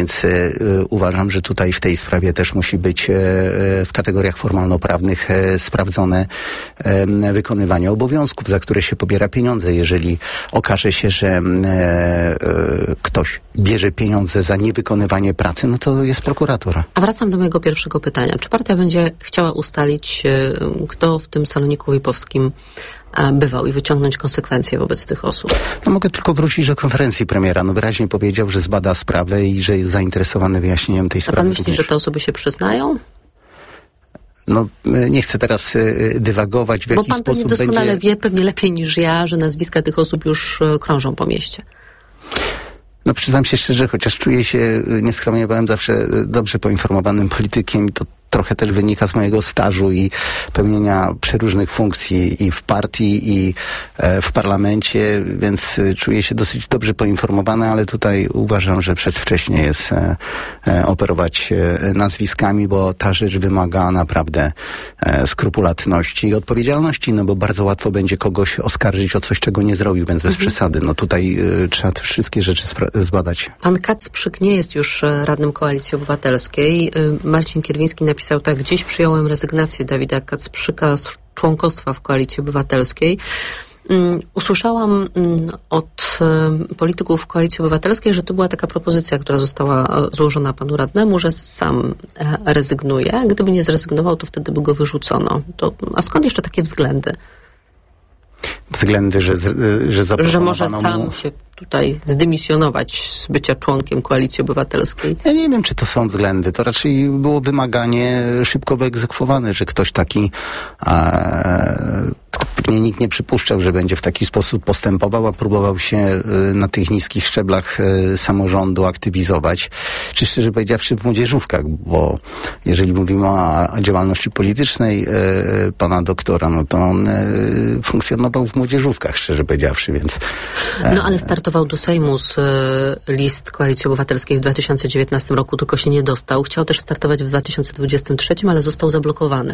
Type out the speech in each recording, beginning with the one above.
Więc uważam, że tutaj w tej sprawie też musi być w kategoriach formalno-prawnych sprawdzone wykonywanie obowiązków, za które się pobiera pieniądze. Jeżeli okaże się, że ktoś bierze pieniądze za niewykonywanie pracy, no to jest prokurator. A wracam do mojego pierwszego pytania. Czy partia będzie chciała ustalić, kto w tym saloniku VIP-owskim bywał i wyciągnąć konsekwencje wobec tych osób? No mogę tylko wrócić do konferencji premiera. No wyraźnie powiedział, że zbada sprawę i że jest zainteresowany wyjaśnieniem tej sprawy. A pan myśli, że te osoby się przyznają? No, nie chcę teraz dywagować, w jaki sposób będzie... Bo pan doskonale wie, pewnie lepiej niż ja, że nazwiska tych osób już krążą po mieście. No przyznam się szczerze, chociaż czuję się nieskromnie, byłem zawsze dobrze poinformowanym politykiem i to trochę też wynika z mojego stażu i pełnienia przeróżnych funkcji i w partii, i w parlamencie, więc czuję się dosyć dobrze poinformowany, ale tutaj uważam, że przedwcześnie jest operować nazwiskami, bo ta rzecz wymaga naprawdę skrupulatności i odpowiedzialności, no bo bardzo łatwo będzie kogoś oskarżyć o coś, czego nie zrobił, więc bez przesady. No tutaj trzeba te wszystkie rzeczy zbadać. Pan Kacprzyk nie jest już radnym Koalicji Obywatelskiej. Marcin Kierwiński napisał tak: dziś przyjąłem rezygnację Dawida Kacprzyka z członkostwa w Koalicji Obywatelskiej. Usłyszałam od polityków Koalicji Obywatelskiej, że to była taka propozycja, która została złożona panu radnemu, że sam rezygnuje. Gdyby nie zrezygnował, to wtedy by go wyrzucono. A skąd jeszcze takie względy? Względy, że może sam się tutaj zdymisjonować z bycia członkiem Koalicji Obywatelskiej? Ja nie wiem, czy to są względy. To raczej było wymaganie szybko wyegzekwowane, że ktoś taki... Pewnie nikt nie przypuszczał, że będzie w taki sposób postępował, a próbował się na tych niskich szczeblach samorządu aktywizować. Czy szczerze powiedziawszy w młodzieżówkach, bo jeżeli mówimy o działalności politycznej pana doktora, no to on funkcjonował w młodzieżówkach, szczerze powiedziawszy, więc... No ale startował do Sejmu z list Koalicji Obywatelskiej w 2019 roku, tylko się nie dostał. Chciał też startować w 2023, ale został zablokowany.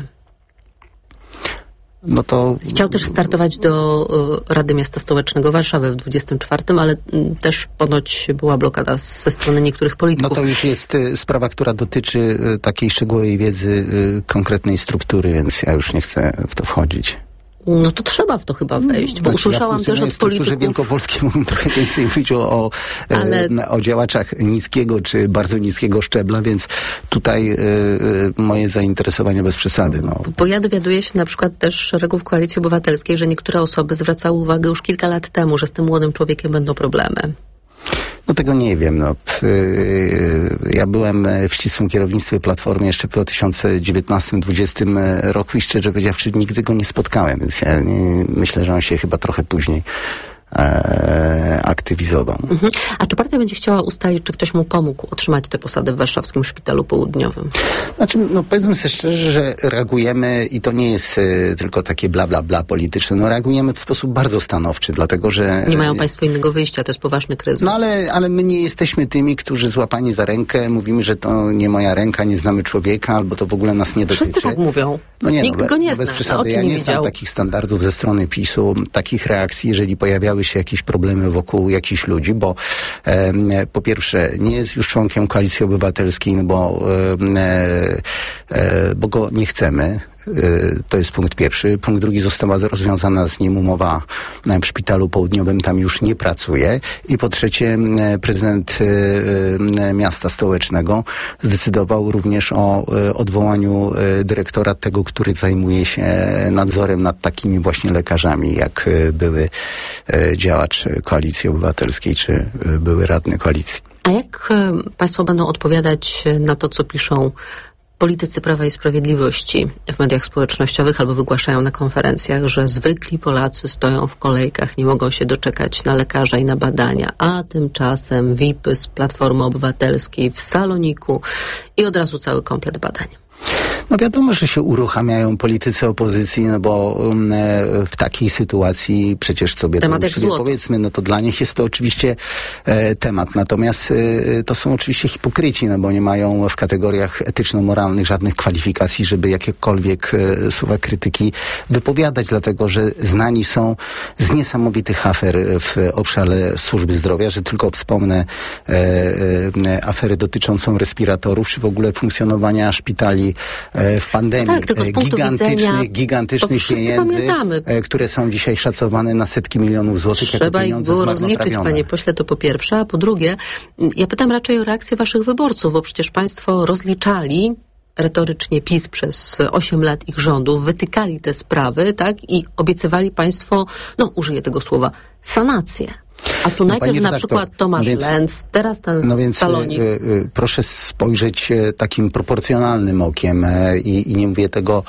No to... Chciał też startować do Rady Miasta Stołecznego Warszawy w 24, ale też ponoć była blokada ze strony niektórych polityków. No to już jest sprawa, która dotyczy takiej szczegółowej wiedzy konkretnej struktury, więc ja już nie chcę w to wchodzić. No to trzeba w to chyba wejść, bo usłyszałam też od polityków... W wielkopolskiej mógłbym trochę więcej mówić o działaczach niskiego czy bardzo niskiego szczebla, więc tutaj moje zainteresowanie bez przesady. No. Bo ja dowiaduję się na przykład też szeregów Koalicji Obywatelskiej, że niektóre osoby zwracały uwagę już kilka lat temu, że z tym młodym człowiekiem będą problemy. No tego nie wiem. No. Ja byłem w ścisłym kierownictwie Platformy jeszcze w 2019-2020 roku i szczerze powiedziawszy nigdy go nie spotkałem, więc ja myślę, że on się chyba trochę później aktywizował. A czy partia będzie chciała ustalić, czy ktoś mu pomógł otrzymać tę posadę w warszawskim Szpitalu Południowym? Znaczy, no powiedzmy sobie szczerze, że reagujemy i to nie jest tylko takie bla, bla, bla polityczne. No reagujemy w sposób bardzo stanowczy, dlatego, że... Nie mają państwo innego wyjścia, to jest poważny kryzys. No ale my nie jesteśmy tymi, którzy złapani za rękę mówimy, że to nie moja ręka, nie znamy człowieka, albo to w ogóle nas nie dotyczy. Wszyscy tak mówią. No nie, nikt go nie zna. Bez przesady. Ja nie znam takich standardów ze strony PiS-u, takich reakcji, jeżeli pojawiały się jakieś problemy wokół jakichś ludzi, bo po pierwsze nie jest już członkiem Koalicji Obywatelskiej, no bo go nie chcemy. To jest punkt pierwszy. Punkt drugi, została rozwiązana z nim umowa w Szpitalu Południowym, tam już nie pracuje. I po trzecie, prezydent miasta stołecznego zdecydował również o odwołaniu dyrektora, tego, który zajmuje się nadzorem nad takimi właśnie lekarzami, jak były działacz Koalicji Obywatelskiej, czy były radny koalicji. A jak państwo będą odpowiadać na to, co piszą politycy Prawa i Sprawiedliwości w mediach społecznościowych albo wygłaszają na konferencjach, że zwykli Polacy stoją w kolejkach, nie mogą się doczekać na lekarza i na badania, a tymczasem VIP-y z Platformy Obywatelskiej w saloniku i od razu cały komplet badań? No wiadomo, że się uruchamiają politycy opozycji, no bo w takiej sytuacji przecież sobie temat to sobie powiedzmy, no to dla nich jest to oczywiście temat. Natomiast to są oczywiście hipokryci, no bo nie mają w kategoriach etyczno-moralnych żadnych kwalifikacji, żeby jakiekolwiek słowa krytyki wypowiadać, dlatego że znani są z niesamowitych afer w obszarze służby zdrowia, że tylko wspomnę aferę dotyczącą respiratorów, czy w ogóle funkcjonowania szpitali w pandemii. Tak, tylko z punktu gigantycznych pieniędzy, które są dzisiaj szacowane na setki milionów złotych jako pieniądze zmarnotrawione. Trzeba ich było rozliczyć, panie pośle, to po pierwsze, a po drugie, ja pytam raczej o reakcję waszych wyborców, bo przecież państwo rozliczali retorycznie PiS przez 8 lat ich rządów, wytykali te sprawy, tak, i obiecywali państwo, no użyję tego słowa, sanację. A tu najpierw na przykład Tomasz Lenz, teraz ten Salonik. Proszę spojrzeć takim proporcjonalnym okiem i nie mówię tego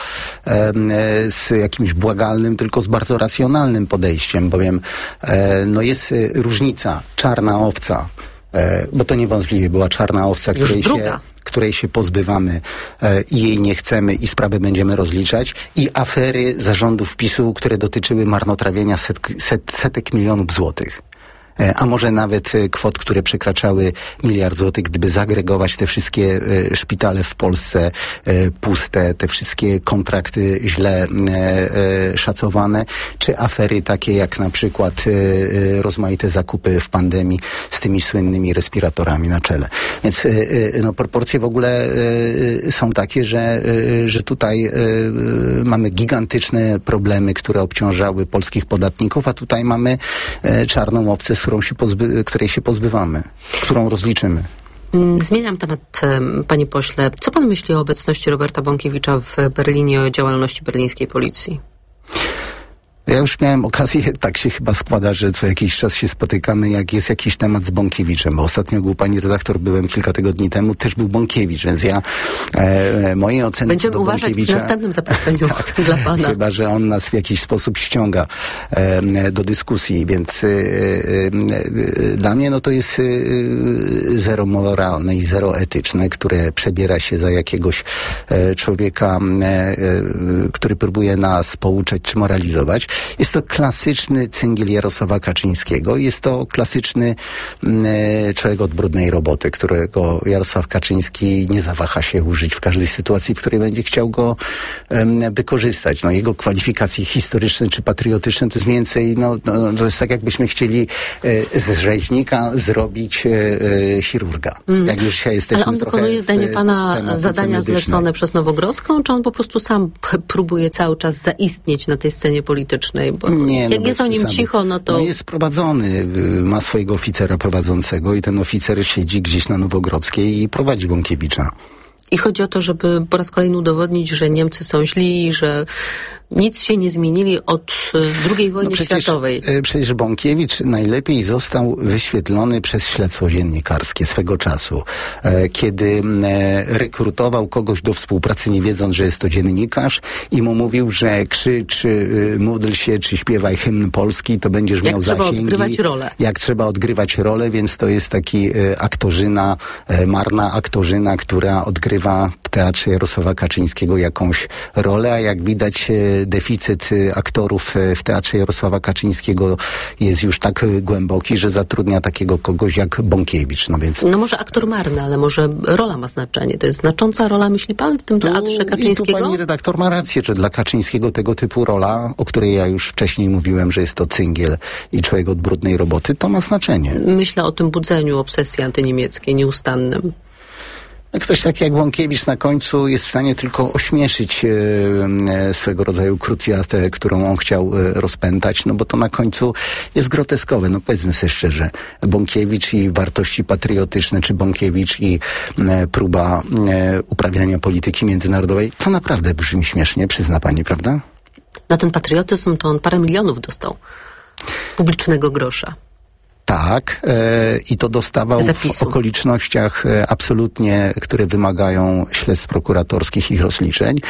z jakimś błagalnym, tylko z bardzo racjonalnym podejściem, bowiem no jest różnica, czarna owca, bo to niewątpliwie była czarna owca, której się pozbywamy i jej nie chcemy i sprawę będziemy rozliczać, i afery zarządów PiS-u, które dotyczyły marnotrawienia setek milionów złotych. A może nawet kwot, które przekraczały 1 miliard złotych, gdyby zagregować te wszystkie szpitale w Polsce puste, te wszystkie kontrakty źle szacowane, czy afery takie jak na przykład rozmaite zakupy w pandemii z tymi słynnymi respiratorami na czele. Więc no, proporcje w ogóle są takie, że tutaj mamy gigantyczne problemy, które obciążały polskich podatników, a tutaj mamy czarną owcę, której się pozbywamy, którą rozliczymy. Zmieniam temat, panie pośle. Co pan myśli o obecności Roberta Bąkiewicza w Berlinie, o działalności berlińskiej policji? Ja już miałem okazję, tak się chyba składa, że co jakiś czas się spotykamy, jak jest jakiś temat z Bąkiewiczem, bo ostatnio był pani redaktor, byłem kilka tygodni temu, też był Bąkiewicz, więc ja moje oceny będziemy do uważać Bąkiewicza, w następnym zaproszeniu tak, dla pana. Chyba że on nas w jakiś sposób ściąga do dyskusji, więc dla mnie no to jest zero moralne i zero etyczne, które przebiera się za jakiegoś człowieka, który próbuje nas pouczać czy moralizować. Jest to klasyczny cyngiel Jarosława Kaczyńskiego. Jest to klasyczny człowiek od brudnej roboty, którego Jarosław Kaczyński nie zawaha się użyć w każdej sytuacji, w której będzie chciał go wykorzystać. No, jego kwalifikacje historyczne czy patriotyczne to jest mniej więcej, to jest tak, jakbyśmy chcieli z rzeźnika zrobić chirurga. Jak już dzisiaj jesteśmy. Ale on wykonuje, zdaniem pana, zadania zlecone przez Nowogrodzką, czy on po prostu sam próbuje cały czas zaistnieć na tej scenie politycznej? Bo jak jest o nim cicho, no to... No jest prowadzony, ma swojego oficera prowadzącego i ten oficer siedzi gdzieś na Nowogrodzkiej i prowadzi Bąkiewicza. I chodzi o to, żeby po raz kolejny udowodnić, że Niemcy są źli, że nic się nie zmienili od II wojny światowej. Przecież Bąkiewicz najlepiej został wyświetlony przez śledztwo dziennikarskie swego czasu, kiedy rekrutował kogoś do współpracy, nie wiedząc, że jest to dziennikarz, i mu mówił, że krzycz, módl się, czy śpiewaj hymn polski, to będziesz miał zasięgi. Jak trzeba odgrywać rolę. Jak trzeba odgrywać rolę, więc to jest taki aktorzyna, marna aktorzyna, która odgrywa w teatrze Jarosława Kaczyńskiego jakąś rolę, a jak widać deficyt aktorów w teatrze Jarosława Kaczyńskiego jest już tak głęboki, że zatrudnia takiego kogoś jak Bąkiewicz. No więc... No może aktor marny, ale może rola ma znaczenie. To jest znacząca rola, myśli pan, w tym teatrze Kaczyńskiego? I tu pani redaktor ma rację, że dla Kaczyńskiego tego typu rola, o której ja już wcześniej mówiłem, że jest to cyngiel i człowiek od brudnej roboty, to ma znaczenie. Myślę o tym budzeniu obsesji antyniemieckiej nieustannym. Ktoś taki jak Bąkiewicz na końcu jest w stanie tylko ośmieszyć swego rodzaju krucjatę, którą on chciał rozpętać, no bo to na końcu jest groteskowe. No powiedzmy sobie szczerze, Bąkiewicz i wartości patriotyczne, czy Bąkiewicz i próba uprawiania polityki międzynarodowej, to naprawdę brzmi śmiesznie, przyzna pani, prawda? Na ten patriotyzm to on parę milionów dostał publicznego grosza. Tak, i to dostawał w okolicznościach absolutnie, które wymagają śledztw prokuratorskich i rozliczeń,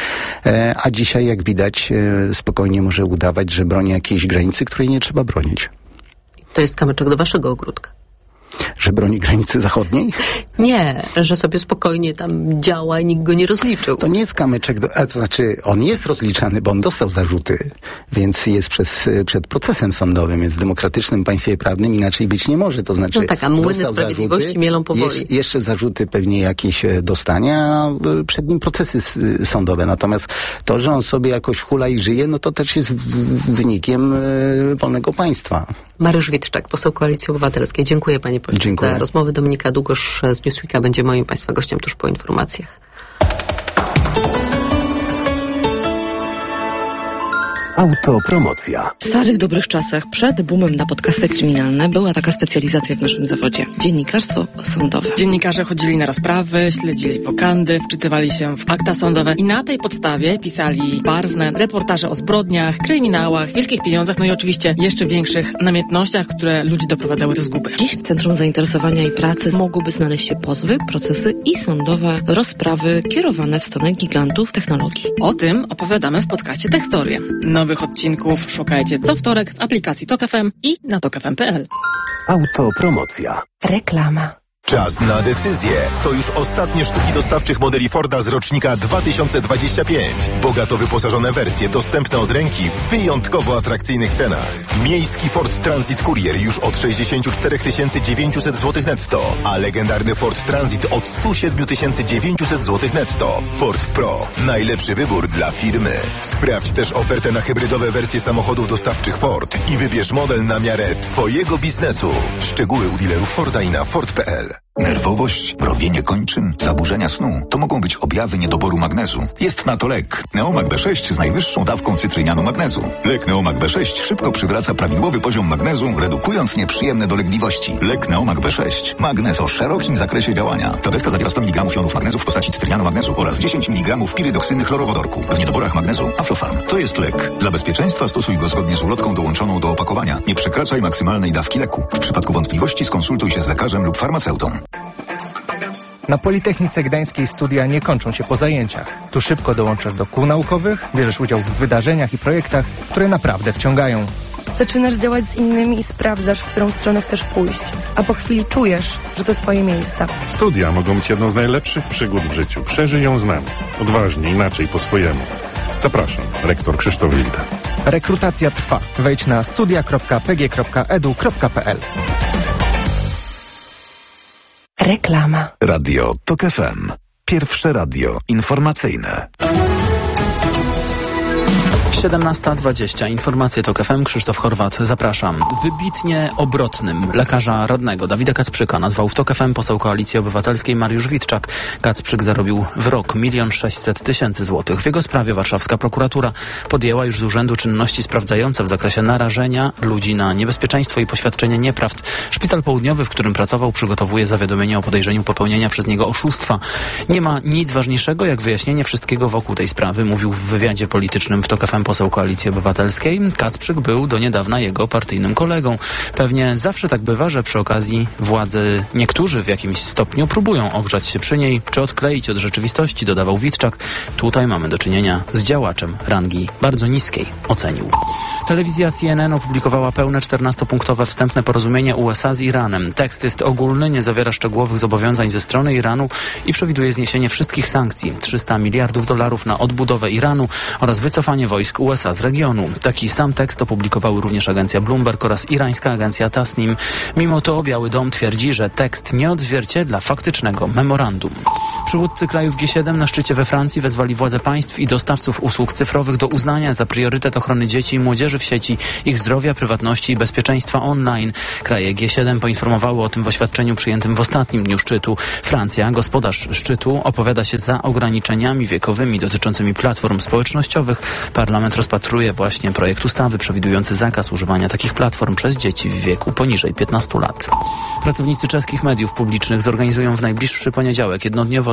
a dzisiaj, jak widać, spokojnie może udawać, że broni jakiejś granicy, której nie trzeba bronić. To jest kamyczek do waszego ogródka. Że broni granicy zachodniej? Nie, że sobie spokojnie tam działa i nikt go nie rozliczył. To nie jest kamyczek, to znaczy on jest rozliczany, bo on dostał zarzuty, więc jest przed procesem sądowym, więc w demokratycznym państwie prawnym inaczej być nie może. To znaczy, no tak, a młyny sprawiedliwości zarzuty, mielą powoli. Jeszcze zarzuty pewnie jakieś dostania, a przed nim procesy sądowe. Natomiast to, że on sobie jakoś hula i żyje, no to też jest wynikiem wolnego państwa. Mariusz Witczak, poseł Koalicji Obywatelskiej. Dziękuję panie pośle za rozmowę. Dominika Długosz z Newsweeka będzie moim państwa gościem tuż po informacjach. Autopromocja. W starych, dobrych czasach, przed boomem na podcasty kryminalne, była taka specjalizacja w naszym zawodzie. Dziennikarstwo sądowe. Dziennikarze chodzili na rozprawy, śledzili wokandy, wczytywali się w akta sądowe i na tej podstawie pisali barwne reportaże o zbrodniach, kryminałach, wielkich pieniądzach, no i oczywiście jeszcze większych namiętnościach, które ludzi doprowadzały do zguby. Dziś w centrum zainteresowania i pracy mogłyby znaleźć się pozwy, procesy i sądowe rozprawy kierowane w stronę gigantów technologii. O tym opowiadamy w podcaście Tekstorie. Nowych odcinków szukajcie co wtorek w aplikacji Tok FM i na tokfm.pl. Autopromocja. Reklama. Czas na decyzję. To już ostatnie sztuki dostawczych modeli Forda z rocznika 2025. Bogato wyposażone wersje dostępne od ręki w wyjątkowo atrakcyjnych cenach. Miejski Ford Transit Courier już od 64 900 zł netto, a legendarny Ford Transit od 107 900 zł netto. Ford Pro. Najlepszy wybór dla firmy. Sprawdź też ofertę na hybrydowe wersje samochodów dostawczych Ford i wybierz model na miarę Twojego biznesu. Szczegóły u dealerów Forda i na Ford.pl. Nerwowość, mrowienie kończyn, zaburzenia snu to mogą być objawy niedoboru magnezu. Jest na to lek Neomag B6 z najwyższą dawką cytrynianu magnezu. Lek Neomag B6 szybko przywraca prawidłowy poziom magnezu, redukując nieprzyjemne dolegliwości. Lek Neomag B6. Magnez o szerokim zakresie działania. Tabletka zawiera 100 mg jonów magnezu w postaci cytrynianu magnezu oraz 10 mg pirydoksyny chlorowodorku. W niedoborach magnezu Aflofarm. To jest lek. Dla bezpieczeństwa stosuj go zgodnie z ulotką dołączoną do opakowania. Nie przekraczaj maksymalnej dawki leku. W przypadku wątpliwości skonsultuj się z lekarzem lub farmaceutą. Na Politechnice Gdańskiej studia nie kończą się po zajęciach. Tu szybko dołączasz do kół naukowych, bierzesz udział w wydarzeniach i projektach, które naprawdę wciągają. Zaczynasz działać z innymi i sprawdzasz, w którą stronę chcesz pójść. A po chwili czujesz, że to twoje miejsce. Studia mogą być jedną z najlepszych przygód w życiu. Przeżyj ją z nami. Odważnie, inaczej, po swojemu. Zapraszam, rektor Krzysztof Wilda. Rekrutacja trwa. Wejdź na studia.pg.edu.pl. Reklama. Radio Tok FM. Pierwsze radio informacyjne. 17:20. Informacje Tok FM. Krzysztof Horwat. Zapraszam. Wybitnie obrotnym lekarza radnego Dawida Kacprzyka nazwał w Tok FM poseł Koalicji Obywatelskiej Mariusz Witczak. Kacprzyk zarobił w rok 1 600 000 złotych. W jego sprawie warszawska prokuratura podjęła już z urzędu czynności sprawdzające w zakresie narażenia ludzi na niebezpieczeństwo i poświadczenie nieprawd. Szpital Południowy, w którym pracował, przygotowuje zawiadomienie o podejrzeniu popełnienia przez niego oszustwa. Nie ma nic ważniejszego jak wyjaśnienie wszystkiego wokół tej sprawy, mówił w wywiadzie politycznym w Tok FM poseł Koalicji Obywatelskiej. Kacprzyk był do niedawna jego partyjnym kolegą. Pewnie zawsze tak bywa, że przy okazji władzy niektórzy w jakimś stopniu próbują ogrzać się przy niej, czy odkleić od rzeczywistości, dodawał Witczak. Tutaj mamy do czynienia z działaczem rangi bardzo niskiej, ocenił. Telewizja CNN opublikowała pełne 14-punktowe wstępne porozumienie USA z Iranem. Tekst jest ogólny, nie zawiera szczegółowych zobowiązań ze strony Iranu i przewiduje zniesienie wszystkich sankcji. $300 miliardów na odbudowę Iranu oraz wycofanie wojsk USA z regionu. Taki sam tekst opublikowały również agencja Bloomberg oraz irańska agencja Tasnim. Mimo to Biały Dom twierdzi, że tekst nie odzwierciedla faktycznego memorandum. Przywódcy krajów G7 na szczycie we Francji wezwali władze państw i dostawców usług cyfrowych do uznania za priorytet ochrony dzieci i młodzieży w sieci, ich zdrowia, prywatności i bezpieczeństwa online. Kraje G7 poinformowały o tym w oświadczeniu przyjętym w ostatnim dniu szczytu. Francja, gospodarz szczytu, opowiada się za ograniczeniami wiekowymi dotyczącymi platform społecznościowych. Parlament rozpatruje właśnie projekt ustawy przewidujący zakaz używania takich platform przez dzieci w wieku poniżej 15 lat. Pracownicy czeskich mediów publicznych zorganizują w najbliższy poniedziałek jednodniowo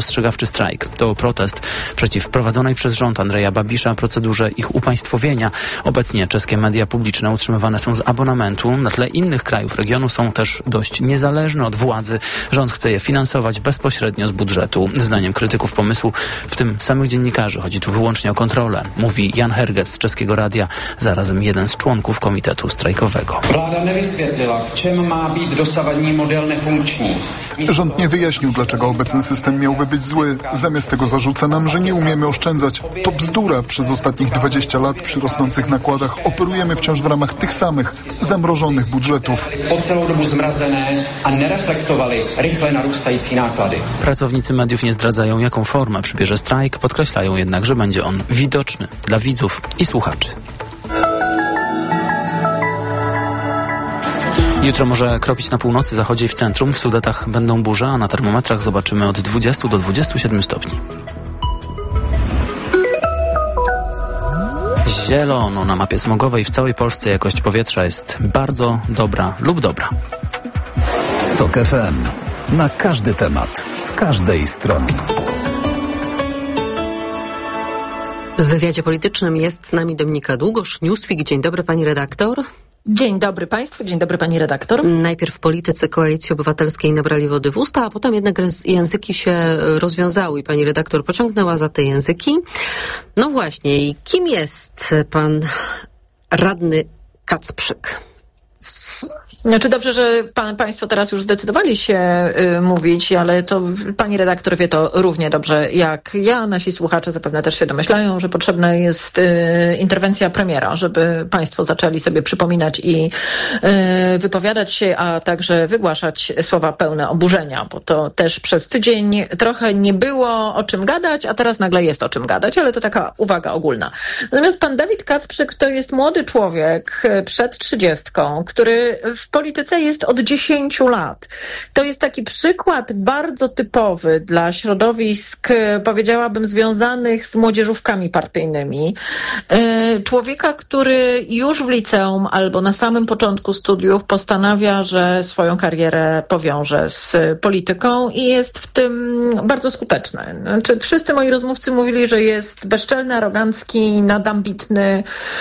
ostrzegawczy strajk. To protest przeciw prowadzonej przez rząd Andreja Babisza procedurze ich upaństwowienia. Obecnie czeskie media publiczne utrzymywane są z abonamentu. Na tle innych krajów regionu są też dość niezależne od władzy. Rząd chce je finansować bezpośrednio z budżetu. Zdaniem krytyków pomysłu, w tym samych dziennikarzy, chodzi tu wyłącznie o kontrolę, mówi Jan Herget z Czeskiego Radia, zarazem jeden z członków komitetu strajkowego. Vláda nevysvětlila, v čem má být dosavadní model nefunkční. Rząd nie wyjaśnił, dlaczego obecny system miałby być zły. Zamiast tego zarzuca nam, że nie umiemy oszczędzać. To bzdura. Przez ostatnich 20 lat przy rosnących nakładach operujemy wciąż w ramach tych samych zamrożonych budżetów. Po celou dobu zmrazené a nereflektowali rychle narůstající náklady. Pracownicy mediów nie zdradzają, jaką formę przybierze strajk, podkreślają jednak, że będzie on widoczny dla widzów i słuchaczy. Jutro może kropić na północy, zachodzie i w centrum. W Sudetach będą burze, a na termometrach zobaczymy od 20 do 27 stopni. Zielono na mapie smogowej. W całej Polsce jakość powietrza jest bardzo dobra lub dobra. TOK FM. Na każdy temat, z każdej strony. W wywiadzie politycznym jest z nami Dominika Długosz, Newsweek. Dzień dobry, pani redaktor. Dzień dobry państwu, dzień dobry pani redaktor. Najpierw politycy Koalicji Obywatelskiej nabrali wody w usta, a potem jednak języki się rozwiązały i pani redaktor pociągnęła za te języki. No właśnie, i kim jest pan radny Kacprzyk? Znaczy dobrze, że państwo teraz już zdecydowali się mówić, ale to pani redaktor wie to równie dobrze jak ja. Nasi słuchacze zapewne też się domyślają, że potrzebna jest interwencja premiera, żeby państwo zaczęli sobie przypominać i wypowiadać się, a także wygłaszać słowa pełne oburzenia, bo to też przez tydzień trochę nie było o czym gadać, a teraz nagle jest o czym gadać, ale to taka uwaga ogólna. Natomiast pan Dawid Kacprzyk to jest młody człowiek przed 30, który w polityce jest od 10 lat. To jest taki przykład bardzo typowy dla środowisk, powiedziałabym, związanych z młodzieżówkami partyjnymi. Człowieka, który już w liceum albo na samym początku studiów postanawia, że swoją karierę powiąże z polityką i jest w tym bardzo skuteczny. Znaczy, wszyscy moi rozmówcy mówili, że jest bezczelny, arogancki, nadambitny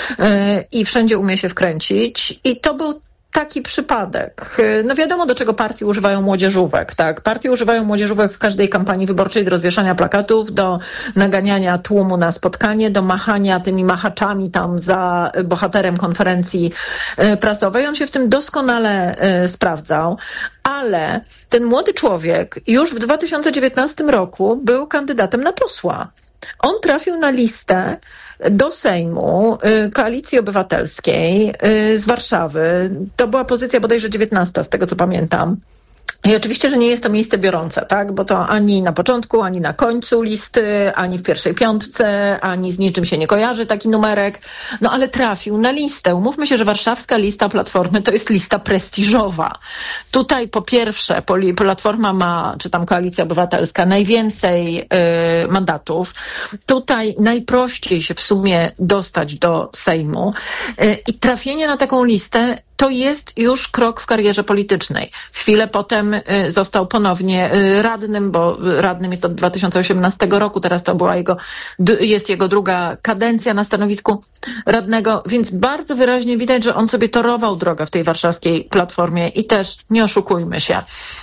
i wszędzie umie się wkręcić. I to był taki przypadek. No wiadomo, do czego partie używają młodzieżówek, tak? Partie używają młodzieżówek w każdej kampanii wyborczej do rozwieszania plakatów, do naganiania tłumu na spotkanie, do machania tymi machaczami tam za bohaterem konferencji prasowej. On się w tym doskonale sprawdzał, ale ten młody człowiek już w 2019 roku był kandydatem na posła. On trafił na listę do Sejmu Koalicji Obywatelskiej z Warszawy. To była pozycja bodajże 19, z tego co pamiętam. I oczywiście, że nie jest to miejsce biorące, tak? Bo to ani na początku, ani na końcu listy, ani w pierwszej piątce, ani z niczym się nie kojarzy taki numerek. No ale trafił na listę. Umówmy się, że warszawska lista Platformy to jest lista prestiżowa. Tutaj po pierwsze Platforma ma, czy tam Koalicja Obywatelska, najwięcej mandatów. Tutaj najprościej się w sumie dostać do Sejmu. I trafienie na taką listę to jest już krok w karierze politycznej. Chwilę potem został ponownie radnym, bo radnym jest od 2018 roku, teraz to była jest jego druga kadencja na stanowisku radnego, więc bardzo wyraźnie widać, że on sobie torował drogę w tej warszawskiej Platformie i też nie oszukujmy się.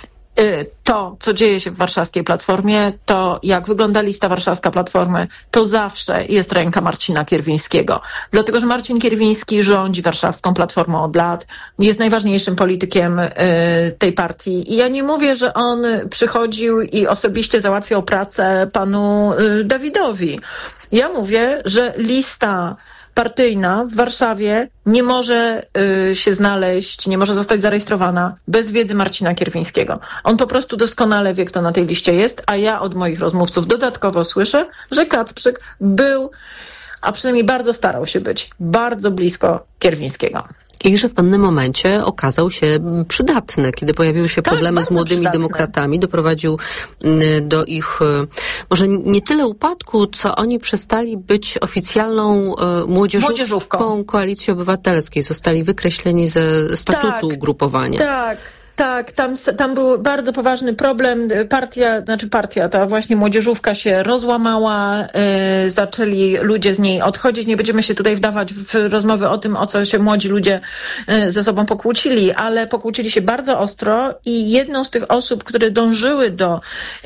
To, co dzieje się w warszawskiej Platformie, to jak wygląda lista warszawska Platformy, to zawsze jest ręka Marcina Kierwińskiego. Dlatego, że Marcin Kierwiński rządzi warszawską Platformą od lat, jest najważniejszym politykiem tej partii. I ja nie mówię, że on przychodził i osobiście załatwiał pracę panu Dawidowi. Ja mówię, że lista partyjna w Warszawie nie może się znaleźć, nie może zostać zarejestrowana bez wiedzy Marcina Kierwińskiego. On po prostu doskonale wie, kto na tej liście jest, a ja od moich rozmówców dodatkowo słyszę, że Kacprzyk był, a przynajmniej bardzo starał się być, bardzo blisko Kierwińskiego. I że w pewnym momencie okazał się przydatny. Kiedy pojawiły się problemy z młodymi demokratami, doprowadził do ich może nie tyle upadku, co oni przestali być oficjalną młodzieżówką Koalicji Obywatelskiej. Zostali wykreśleni ze statutu ugrupowania. Tak. Tak, tam był bardzo poważny problem. Partia, ta właśnie młodzieżówka się rozłamała, zaczęli ludzie z niej odchodzić. Nie będziemy się tutaj wdawać w rozmowy o tym, o co się młodzi ludzie ze sobą pokłócili, ale pokłócili się bardzo ostro i jedną z tych osób, które dążyły do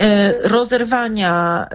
rozerwania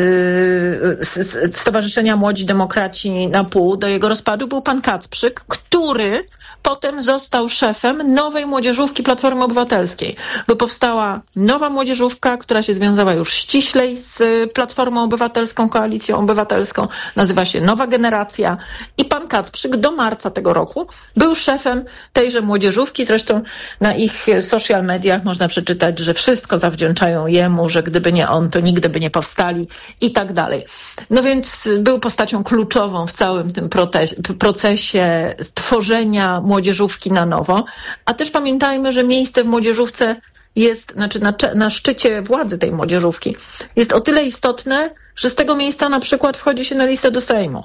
Stowarzyszenia Młodzi Demokraci na pół, do jego rozpadu, był pan Kacprzyk, który potem został szefem nowej młodzieżówki Platformy Obywatelskiej, bo powstała nowa młodzieżówka, która się związała już ściślej z Platformą Obywatelską, Koalicją Obywatelską, nazywa się Nowa Generacja i pan Kacprzyk do marca tego roku był szefem tejże młodzieżówki. Zresztą na ich social mediach można przeczytać, że wszystko zawdzięczają jemu, że gdyby nie on, to nigdy by nie powstali i tak dalej. No więc był postacią kluczową w całym tym procesie tworzenia młodzieżówki na nowo, a też pamiętajmy, że miejsce w młodzieżówce jest, na szczycie władzy tej młodzieżówki jest o tyle istotne, że z tego miejsca na przykład wchodzi się na listę do Sejmu,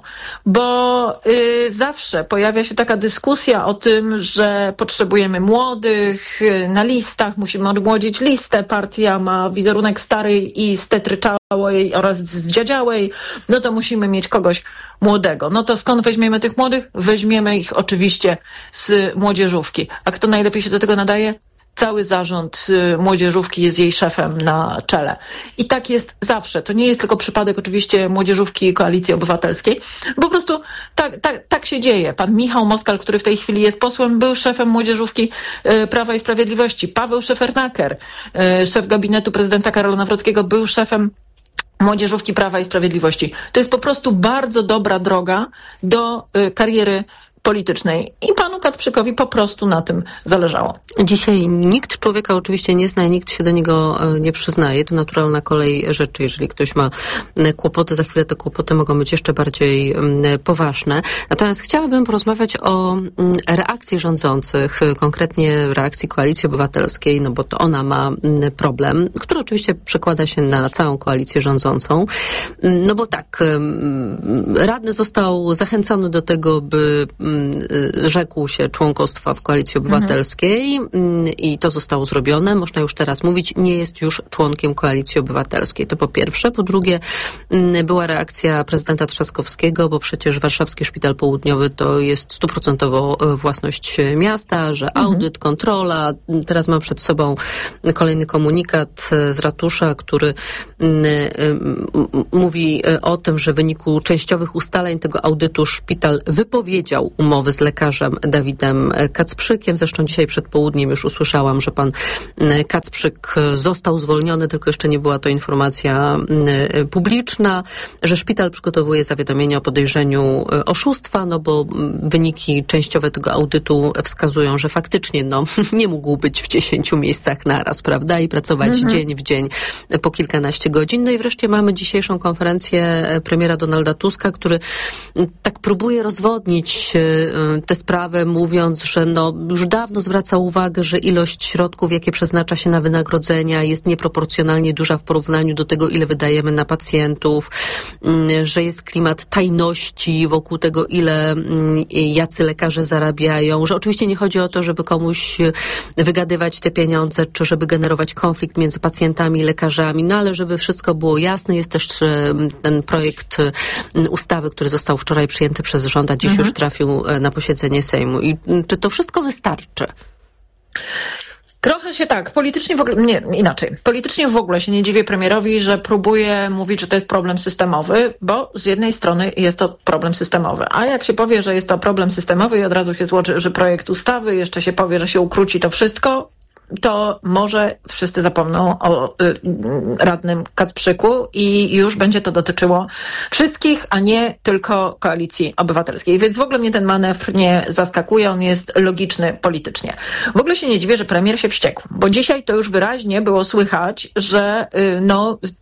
bo zawsze pojawia się taka dyskusja o tym, że potrzebujemy młodych na listach, musimy odmłodzić listę, partia ma wizerunek starej i stetryczałej oraz zdziadziałej, no to musimy mieć kogoś młodego. No to skąd weźmiemy tych młodych? Weźmiemy ich oczywiście z młodzieżówki. A kto najlepiej się do tego nadaje? Cały zarząd młodzieżówki jest jej szefem na czele. I tak jest zawsze. To nie jest tylko przypadek oczywiście młodzieżówki Koalicji Obywatelskiej. Po prostu tak się dzieje. Pan Michał Moskal, który w tej chwili jest posłem, był szefem młodzieżówki Prawa i Sprawiedliwości. Paweł Szefernaker, szef gabinetu prezydenta Karola Nawrockiego, był szefem młodzieżówki Prawa i Sprawiedliwości. To jest po prostu bardzo dobra droga do kariery politycznej i panu Kacprzykowi po prostu na tym zależało. Dzisiaj nikt człowieka oczywiście nie zna i nikt się do niego nie przyznaje. To naturalna kolej rzeczy. Jeżeli ktoś ma kłopoty, za chwilę te kłopoty mogą być jeszcze bardziej poważne. Natomiast chciałabym porozmawiać o reakcji rządzących, konkretnie reakcji Koalicji Obywatelskiej, no bo to ona ma problem, który oczywiście przekłada się na całą koalicję rządzącą. No bo tak, radny został zachęcony do tego, by rzekł się członkostwa w Koalicji Obywatelskiej i to zostało zrobione. Można już teraz mówić, nie jest już członkiem Koalicji Obywatelskiej. To po pierwsze. Po drugie, była reakcja prezydenta Trzaskowskiego, bo przecież Warszawski Szpital Południowy to jest 100% własność miasta, że audyt, kontrola. Teraz mam przed sobą kolejny komunikat z ratusza, który mówi o tym, że w wyniku częściowych ustaleń tego audytu szpital wypowiedział umowy z lekarzem Dawidem Kacprzykiem. Zresztą dzisiaj przed południem już usłyszałam, że pan Kacprzyk został zwolniony, tylko jeszcze nie była to informacja publiczna, że szpital przygotowuje zawiadomienie o podejrzeniu oszustwa, no bo wyniki częściowe tego audytu wskazują, że faktycznie nie mógł być w 10 miejscach naraz, prawda? I pracować dzień w dzień po kilkanaście godzin. No i wreszcie mamy dzisiejszą konferencję premiera Donalda Tuska, który tak próbuje rozwodnić tę sprawę, mówiąc, że już dawno zwraca uwagę, że ilość środków, jakie przeznacza się na wynagrodzenia, jest nieproporcjonalnie duża w porównaniu do tego, ile wydajemy na pacjentów, że jest klimat tajności wokół tego, ile jacy lekarze zarabiają, że oczywiście nie chodzi o to, żeby komuś wygadywać te pieniądze, czy żeby generować konflikt między pacjentami i lekarzami, no ale żeby wszystko było jasne, jest też ten projekt ustawy, który został wczoraj przyjęty przez rząd, a dziś już trafił na posiedzenie Sejmu. I czy to wszystko wystarczy? Trochę się tak, politycznie w ogóle, nie, inaczej. Politycznie w ogóle się nie dziwię premierowi, że próbuje mówić, że to jest problem systemowy, bo z jednej strony jest to problem systemowy. A jak się powie, że jest to problem systemowy i od razu się złoży projekt ustawy, jeszcze się powie, że się ukróci to wszystko, to może wszyscy zapomną o radnym Kacprzyku i już będzie to dotyczyło wszystkich, a nie tylko Koalicji Obywatelskiej. Więc w ogóle mnie ten manewr nie zaskakuje, on jest logiczny politycznie. W ogóle się nie dziwię, że premier się wściekł, bo dzisiaj to już wyraźnie było słychać, że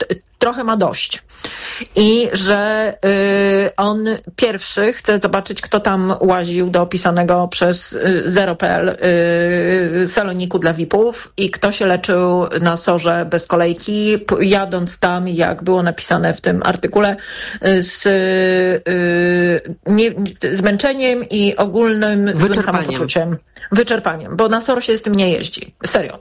trochę ma dość. I że on pierwszy chce zobaczyć, kto tam łaził do opisanego przez Zero.pl saloniku dla VIP-ów i kto się leczył na SOR-ze bez kolejki, jadąc tam, jak było napisane w tym artykule, z zmęczeniem i ogólnym złym samopoczuciem. Wyczerpaniem, bo na SOR się z tym nie jeździ. Serio.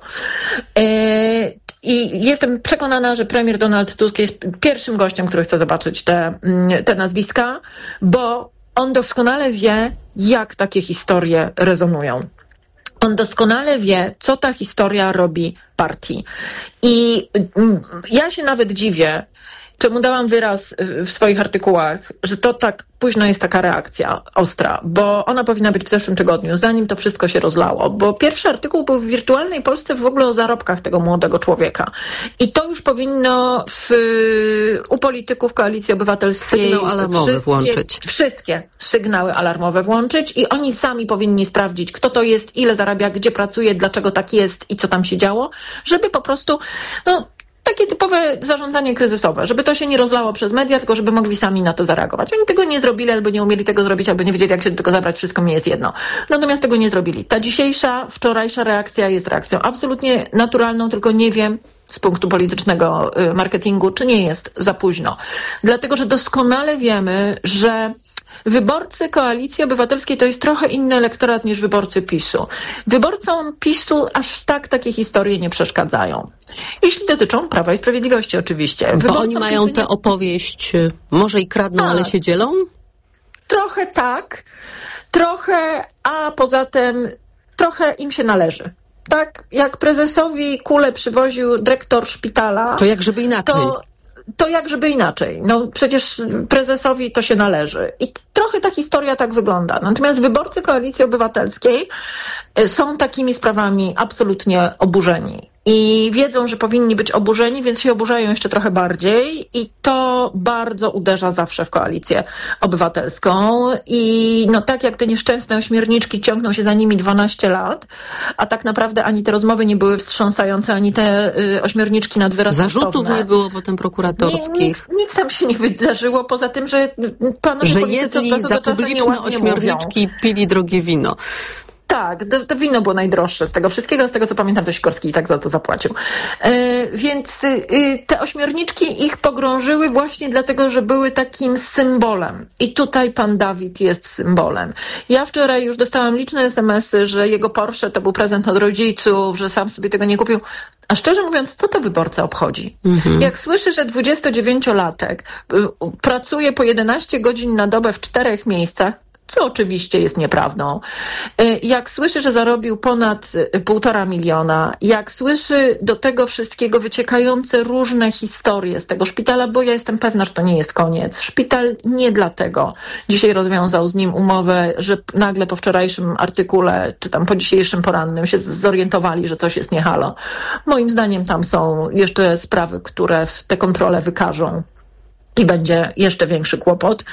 I jestem przekonana, że premier Donald Tusk jest pierwszym gościem, który chce zobaczyć te nazwiska, bo on doskonale wie, jak takie historie rezonują. On doskonale wie, co ta historia robi partii. I ja się nawet dziwię, czemu dałam wyraz w swoich artykułach, że to tak późno jest taka reakcja ostra, bo ona powinna być w zeszłym tygodniu, zanim to wszystko się rozlało, bo pierwszy artykuł był w Wirtualnej Polsce w ogóle o zarobkach tego młodego człowieka. I to już powinno u polityków Koalicji Obywatelskiej sygnał alarmowy włączyć. Wszystkie sygnały alarmowe włączyć i oni sami powinni sprawdzić, kto to jest, ile zarabia, gdzie pracuje, dlaczego tak jest i co tam się działo, żeby po prostu, takie typowe zarządzanie kryzysowe, żeby to się nie rozlało przez media, tylko żeby mogli sami na to zareagować. Oni tego nie zrobili, albo nie umieli tego zrobić, albo nie wiedzieli, jak się do tego zabrać, wszystko mi jest jedno. Natomiast tego nie zrobili. Ta wczorajsza reakcja jest reakcją absolutnie naturalną, tylko nie wiem z punktu politycznego marketingu, czy nie jest za późno. Dlatego, że doskonale wiemy, że wyborcy Koalicji Obywatelskiej to jest trochę inny elektorat niż wyborcy PiS-u. Wyborcom PiS-u aż takie historie nie przeszkadzają. Jeśli dotyczą Prawa i Sprawiedliwości oczywiście. Bo oni mają tę opowieść, może i kradną, ale się dzielą? Trochę tak, a poza tym trochę im się należy. Tak, jak prezesowi kulę przywoził dyrektor szpitala... To jak żeby inaczej. To jak żeby inaczej. Przecież prezesowi to się należy. I trochę ta historia tak wygląda. Natomiast wyborcy Koalicji Obywatelskiej są takimi sprawami absolutnie oburzeni. I wiedzą, że powinni być oburzeni, więc się oburzają jeszcze trochę bardziej i to bardzo uderza zawsze w Koalicję Obywatelską. I tak jak te nieszczęsne ośmiorniczki ciągną się za nimi 12 lat, a tak naprawdę ani te rozmowy nie były wstrząsające, ani te ośmiorniczki nad wyraz zarzutów nie było potem prokuratorskich. Nic tam się nie wydarzyło, poza tym, że panowie politycy od czasu do czasu publiczne ośmiorniczki pili drogie wino. Tak, to wino było najdroższe z tego wszystkiego, z tego co pamiętam, to Sikorski i tak za to zapłacił. Więc te ośmiorniczki ich pogrążyły właśnie dlatego, że były takim symbolem. I tutaj pan Dawid jest symbolem. Ja wczoraj już dostałam liczne SMS-y, że jego Porsche to był prezent od rodziców, że sam sobie tego nie kupił. A szczerze mówiąc, co to wyborcę obchodzi? Jak słyszy, że 29-latek pracuje po 11 godzin na dobę w 4 miejscach, co oczywiście jest nieprawdą. Jak słyszy, że zarobił ponad 1,5 miliona, jak słyszy do tego wszystkiego wyciekające różne historie z tego szpitala, bo ja jestem pewna, że to nie jest koniec. Szpital nie dlatego dzisiaj rozwiązał z nim umowę, że nagle po wczorajszym artykule, czy tam po dzisiejszym porannym się zorientowali, że coś jest nie halo. Moim zdaniem tam są jeszcze sprawy, które te kontrole wykażą i będzie jeszcze większy kłopot.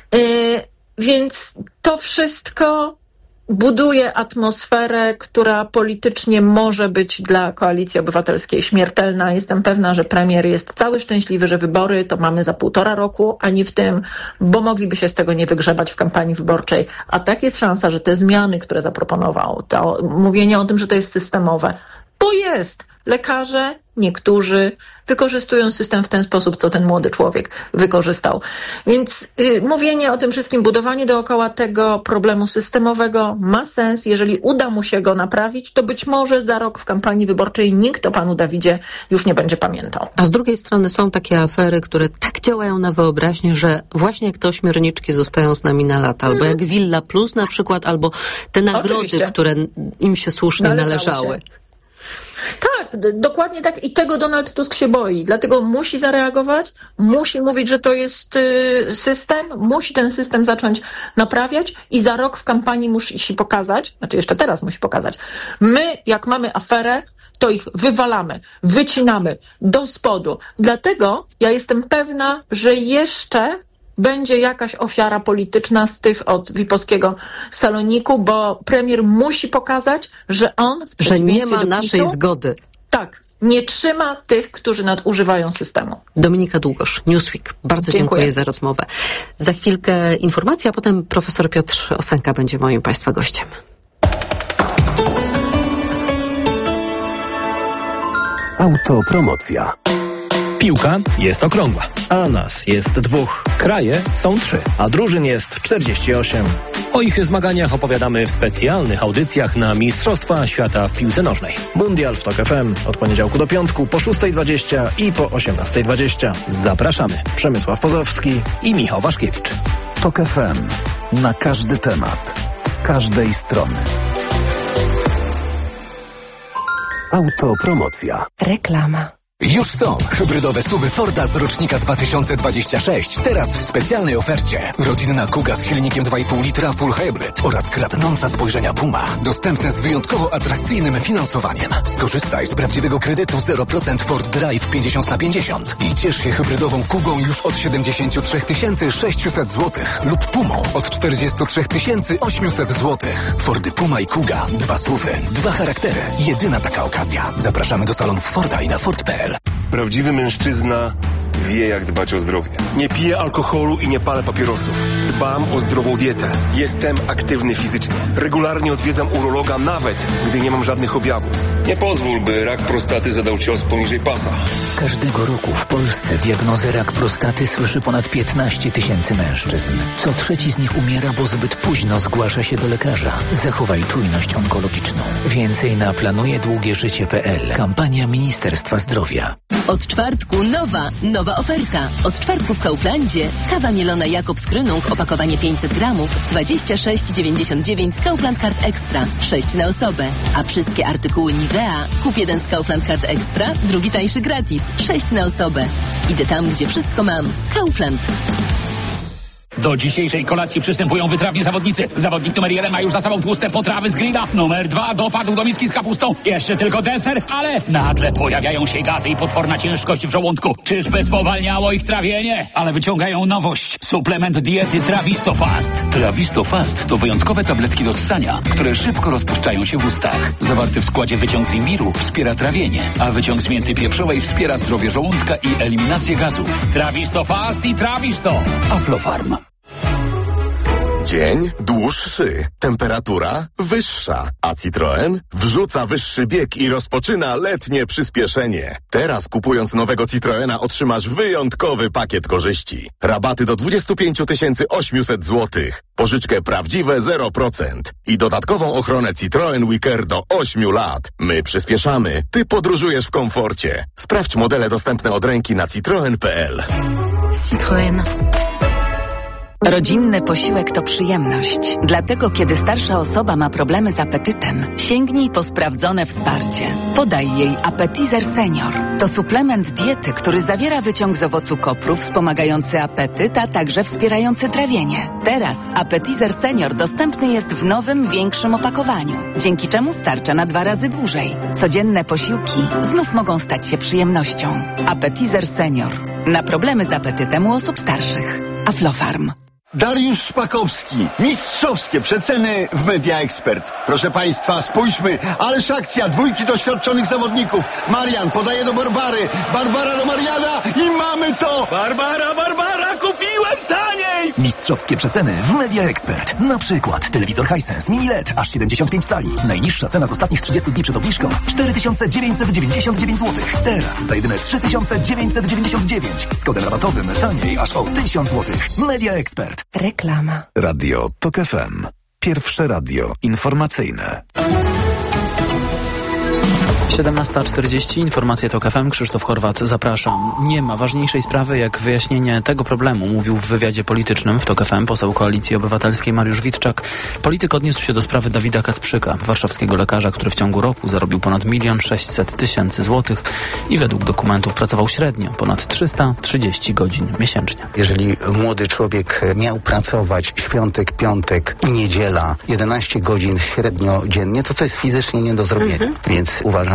Więc to wszystko buduje atmosferę, która politycznie może być dla Koalicji Obywatelskiej śmiertelna. Jestem pewna, że premier jest cały szczęśliwy, że wybory to mamy za 1,5 roku, a nie w tym, bo mogliby się z tego nie wygrzebać w kampanii wyborczej. A tak jest szansa, że te zmiany, które zaproponował, to mówienie o tym, że to jest systemowe, bo jest. Lekarze, niektórzy wykorzystują system w ten sposób, co ten młody człowiek wykorzystał. Więc mówienie o tym wszystkim, budowanie dookoła tego problemu systemowego ma sens. Jeżeli uda mu się go naprawić, to być może za rok w kampanii wyborczej nikt o panu Dawidzie już nie będzie pamiętał. A z drugiej strony są takie afery, które tak działają na wyobraźnię, że właśnie jak te ośmiorniczki zostają z nami na lata, albo jak Villa Plus na przykład, albo te nagrody, oczywiście, które im się słusznie należały. Tak, dokładnie tak i tego Donald Tusk się boi, dlatego musi zareagować, musi mówić, że to jest system, musi ten system zacząć naprawiać i za rok w kampanii musi pokazać, znaczy jeszcze teraz musi pokazać, my jak mamy aferę, to ich wywalamy, wycinamy do spodu. Dlatego ja jestem pewna, że jeszcze będzie jakaś ofiara polityczna z tych od VIP-owskiego saloniku, bo premier musi pokazać, że on w że nie ma do naszej PiS-u, zgody. Tak, nie trzyma tych, którzy nadużywają systemu. Dominika Długosz, Newsweek. Bardzo dziękuję za rozmowę. Za chwilkę informacja, a potem profesor Piotr Osenka będzie moim Państwa gościem. Autopromocja. Piłka jest okrągła. A nas jest 2. Kraje są 3. A drużyn jest 48. O ich zmaganiach opowiadamy w specjalnych audycjach na Mistrzostwa Świata w piłce nożnej. Mundial w TOK FM od poniedziałku do piątku po 6:20 i po 18:20. Zapraszamy. Przemysław Pozowski i Michał Waszkiewicz. TOK FM. Na każdy temat. Z każdej strony. Autopromocja. Reklama. Już są hybrydowe SUV-y Forda z rocznika 2026. Teraz w specjalnej ofercie. Rodzinna Kuga z silnikiem 2,5 litra Full Hybrid oraz kradnąca spojrzenia Puma. Dostępne z wyjątkowo atrakcyjnym finansowaniem. Skorzystaj z prawdziwego kredytu 0% Ford Drive 50/50 i ciesz się hybrydową Kugą już od 73 600 zł lub Pumą od 43 800 zł. Fordy Puma i Kuga. 2 SUV-y, 2 charaktery. Jedyna taka okazja. Zapraszamy do salonów Forda i na Ford.pl. Prawdziwy mężczyzna wie, jak dbać o zdrowie. Nie piję alkoholu i nie palę papierosów. Dbam o zdrową dietę. Jestem aktywny fizycznie. Regularnie odwiedzam urologa, nawet gdy nie mam żadnych objawów. Nie pozwól, by rak prostaty zadał cios poniżej pasa. Każdego roku w Polsce diagnozę rak prostaty słyszy ponad 15 000 mężczyzn. Co trzeci z nich umiera, bo zbyt późno zgłasza się do lekarza. Zachowaj czujność onkologiczną. Więcej na planujedługieżycie.pl. Kampania Ministerstwa Zdrowia. Od czwartku nowa oferta. Od czwartku w Kauflandzie kawa mielona Jakobs Krynung, opakowanie 500 gramów, 26,99 z Kaufland Card Extra, 6 na osobę. A wszystkie artykuły Nivea, kup jeden z Kaufland Card Extra, drugi tańszy gratis, 6 na osobę. Idę tam, gdzie wszystko mam. Kaufland. Do dzisiejszej kolacji przystępują wytrawni zawodnicy. Zawodnik numer 1 ma już za sobą tłuste potrawy z grilla. Numer 2 dopadł do miski z kapustą. Jeszcze tylko deser, ale nagle pojawiają się gazy i potworna ciężkość w żołądku. Czyżby spowalniało ich trawienie? Ale wyciągają nowość. Suplement diety Travistofast. Travistofast to wyjątkowe tabletki do ssania, które szybko rozpuszczają się w ustach. Zawarty w składzie wyciąg z imbiru wspiera trawienie, a wyciąg z mięty pieprzowej wspiera zdrowie żołądka i eliminację gazów. Travistofast i Travisto. Aflofarm. Dzień dłuższy, temperatura wyższa, a Citroën wrzuca wyższy bieg i rozpoczyna letnie przyspieszenie. Teraz kupując nowego Citroena otrzymasz wyjątkowy pakiet korzyści. Rabaty do 25 800 zł, pożyczkę prawdziwe 0% i dodatkową ochronę Citroen WeCare do 8 lat. My przyspieszamy, ty podróżujesz w komforcie. Sprawdź modele dostępne od ręki na citroen.pl. Citroën. Rodzinny posiłek to przyjemność. Dlatego, kiedy starsza osoba ma problemy z apetytem, sięgnij po sprawdzone wsparcie. Podaj jej Appetizer Senior. To suplement diety, który zawiera wyciąg z owocu kopru wspomagający apetyt, a także wspierający trawienie. Teraz Appetizer Senior dostępny jest w nowym, większym opakowaniu, dzięki czemu starcza na 2 razy dłużej. Codzienne posiłki znów mogą stać się przyjemnością. Appetizer Senior. Na problemy z apetytem u osób starszych. Aflofarm. Dariusz Szpakowski. Mistrzowskie przeceny w Media Expert. Proszę Państwa, spójrzmy. Ależ akcja, 2 doświadczonych zawodników. Marian podaje do Barbary. Barbara do Mariana i mamy to! Barbara, kupiłem taniej! Mistrzowskie przeceny w Media Expert. Na przykład telewizor Hisense Mini LED aż 75 cali. Najniższa cena z ostatnich 30 dni przed obniżką 4999 zł. Teraz za jedyne 3999. Z kodem rabatowym taniej aż o 1000 zł. Media Expert. Reklama. Radio TOK FM. Pierwsze radio informacyjne. 17:40, informacje TOK FM, Krzysztof Horwat, zapraszam. Nie ma ważniejszej sprawy jak wyjaśnienie tego problemu, mówił w wywiadzie politycznym w TOK FM poseł Koalicji Obywatelskiej Mariusz Witczak. Polityk odniósł się do sprawy Dawida Kacprzyka, warszawskiego lekarza, który w ciągu roku zarobił ponad 1 600 000 złotych i według dokumentów pracował średnio ponad 330 godzin miesięcznie. Jeżeli młody człowiek miał pracować świątek, piątek i niedziela 11 godzin średnio dziennie, to jest fizycznie nie do zrobienia. Więc uważam,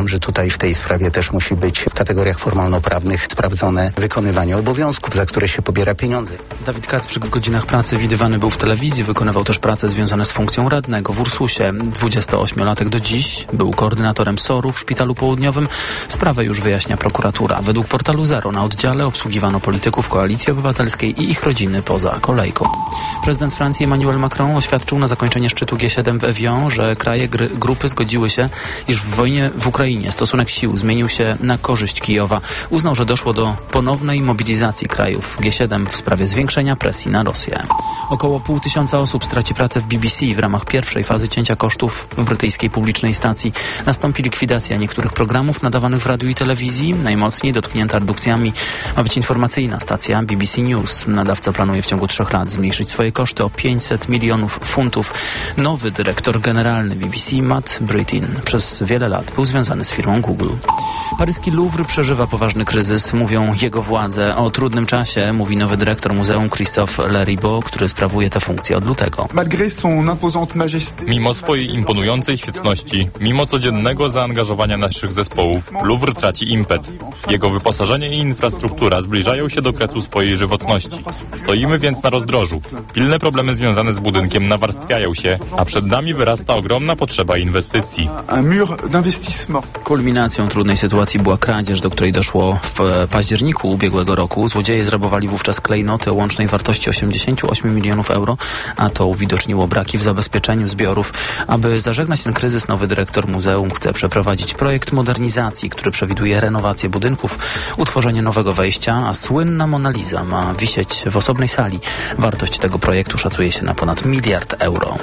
uważam, że tutaj w tej sprawie też musi być w kategoriach formalno-prawnych sprawdzone wykonywanie obowiązków, za które się pobiera pieniądze. Dawid Kacprzyk w godzinach pracy widywany był w telewizji, wykonywał też prace związane z funkcją radnego w Ursusie. 28-latek do dziś był koordynatorem SOR-u w Szpitalu Południowym. Sprawę już wyjaśnia prokuratura. Według portalu Zero na oddziale obsługiwano polityków Koalicji Obywatelskiej i ich rodziny poza kolejką. Prezydent Francji Emmanuel Macron oświadczył na zakończenie szczytu G7 w Evian, że kraje grupy zgodziły się, iż w wojnie w Ukrainie stosunek sił zmienił się na korzyść Kijowa. Uznał, że doszło do ponownej mobilizacji krajów G7 w sprawie zwiększenia presji na Rosję. Około 500 osób straci pracę w BBC w ramach pierwszej fazy cięcia kosztów w brytyjskiej publicznej stacji. Nastąpi likwidacja niektórych programów nadawanych w radiu i telewizji. Najmocniej dotknięta redukcjami ma być informacyjna stacja BBC News. Nadawca planuje w ciągu 3 lat zmniejszyć swoje koszty o 500 milionów funtów. Nowy dyrektor generalny BBC, Matt Brittin, przez wiele lat był związany z firmą Google. Paryski Louvre przeżywa poważny kryzys, mówią jego władze. O trudnym czasie mówi nowy dyrektor muzeum Christophe Leribaud, który sprawuje tę funkcję od lutego. Mimo swojej imponującej świetności, mimo codziennego zaangażowania naszych zespołów, Louvre traci impet. Jego wyposażenie i infrastruktura zbliżają się do kresu swojej żywotności. Stoimy więc na rozdrożu. Pilne problemy związane z budynkiem nawarstwiają się, a przed nami wyrasta ogromna potrzeba inwestycji. Kulminacją trudnej sytuacji była kradzież, do której doszło w październiku ubiegłego roku. Złodzieje zrabowali wówczas klejnoty o łącznej wartości 88 milionów euro, a to uwidoczniło braki w zabezpieczeniu zbiorów. Aby zażegnać ten kryzys, nowy dyrektor muzeum chce przeprowadzić projekt modernizacji, który przewiduje renowację budynków, utworzenie nowego wejścia, a słynna Mona Lisa ma wisieć w osobnej sali. Wartość tego projektu szacuje się na ponad 1 miliard euro.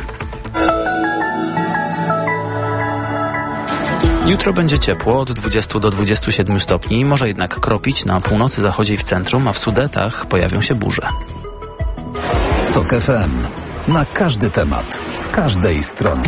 Jutro będzie ciepło, od 20 do 27 stopni, może jednak kropić na północy, zachodzie i w centrum, a w Sudetach pojawią się burze. TOK FM. Na każdy temat, z każdej strony.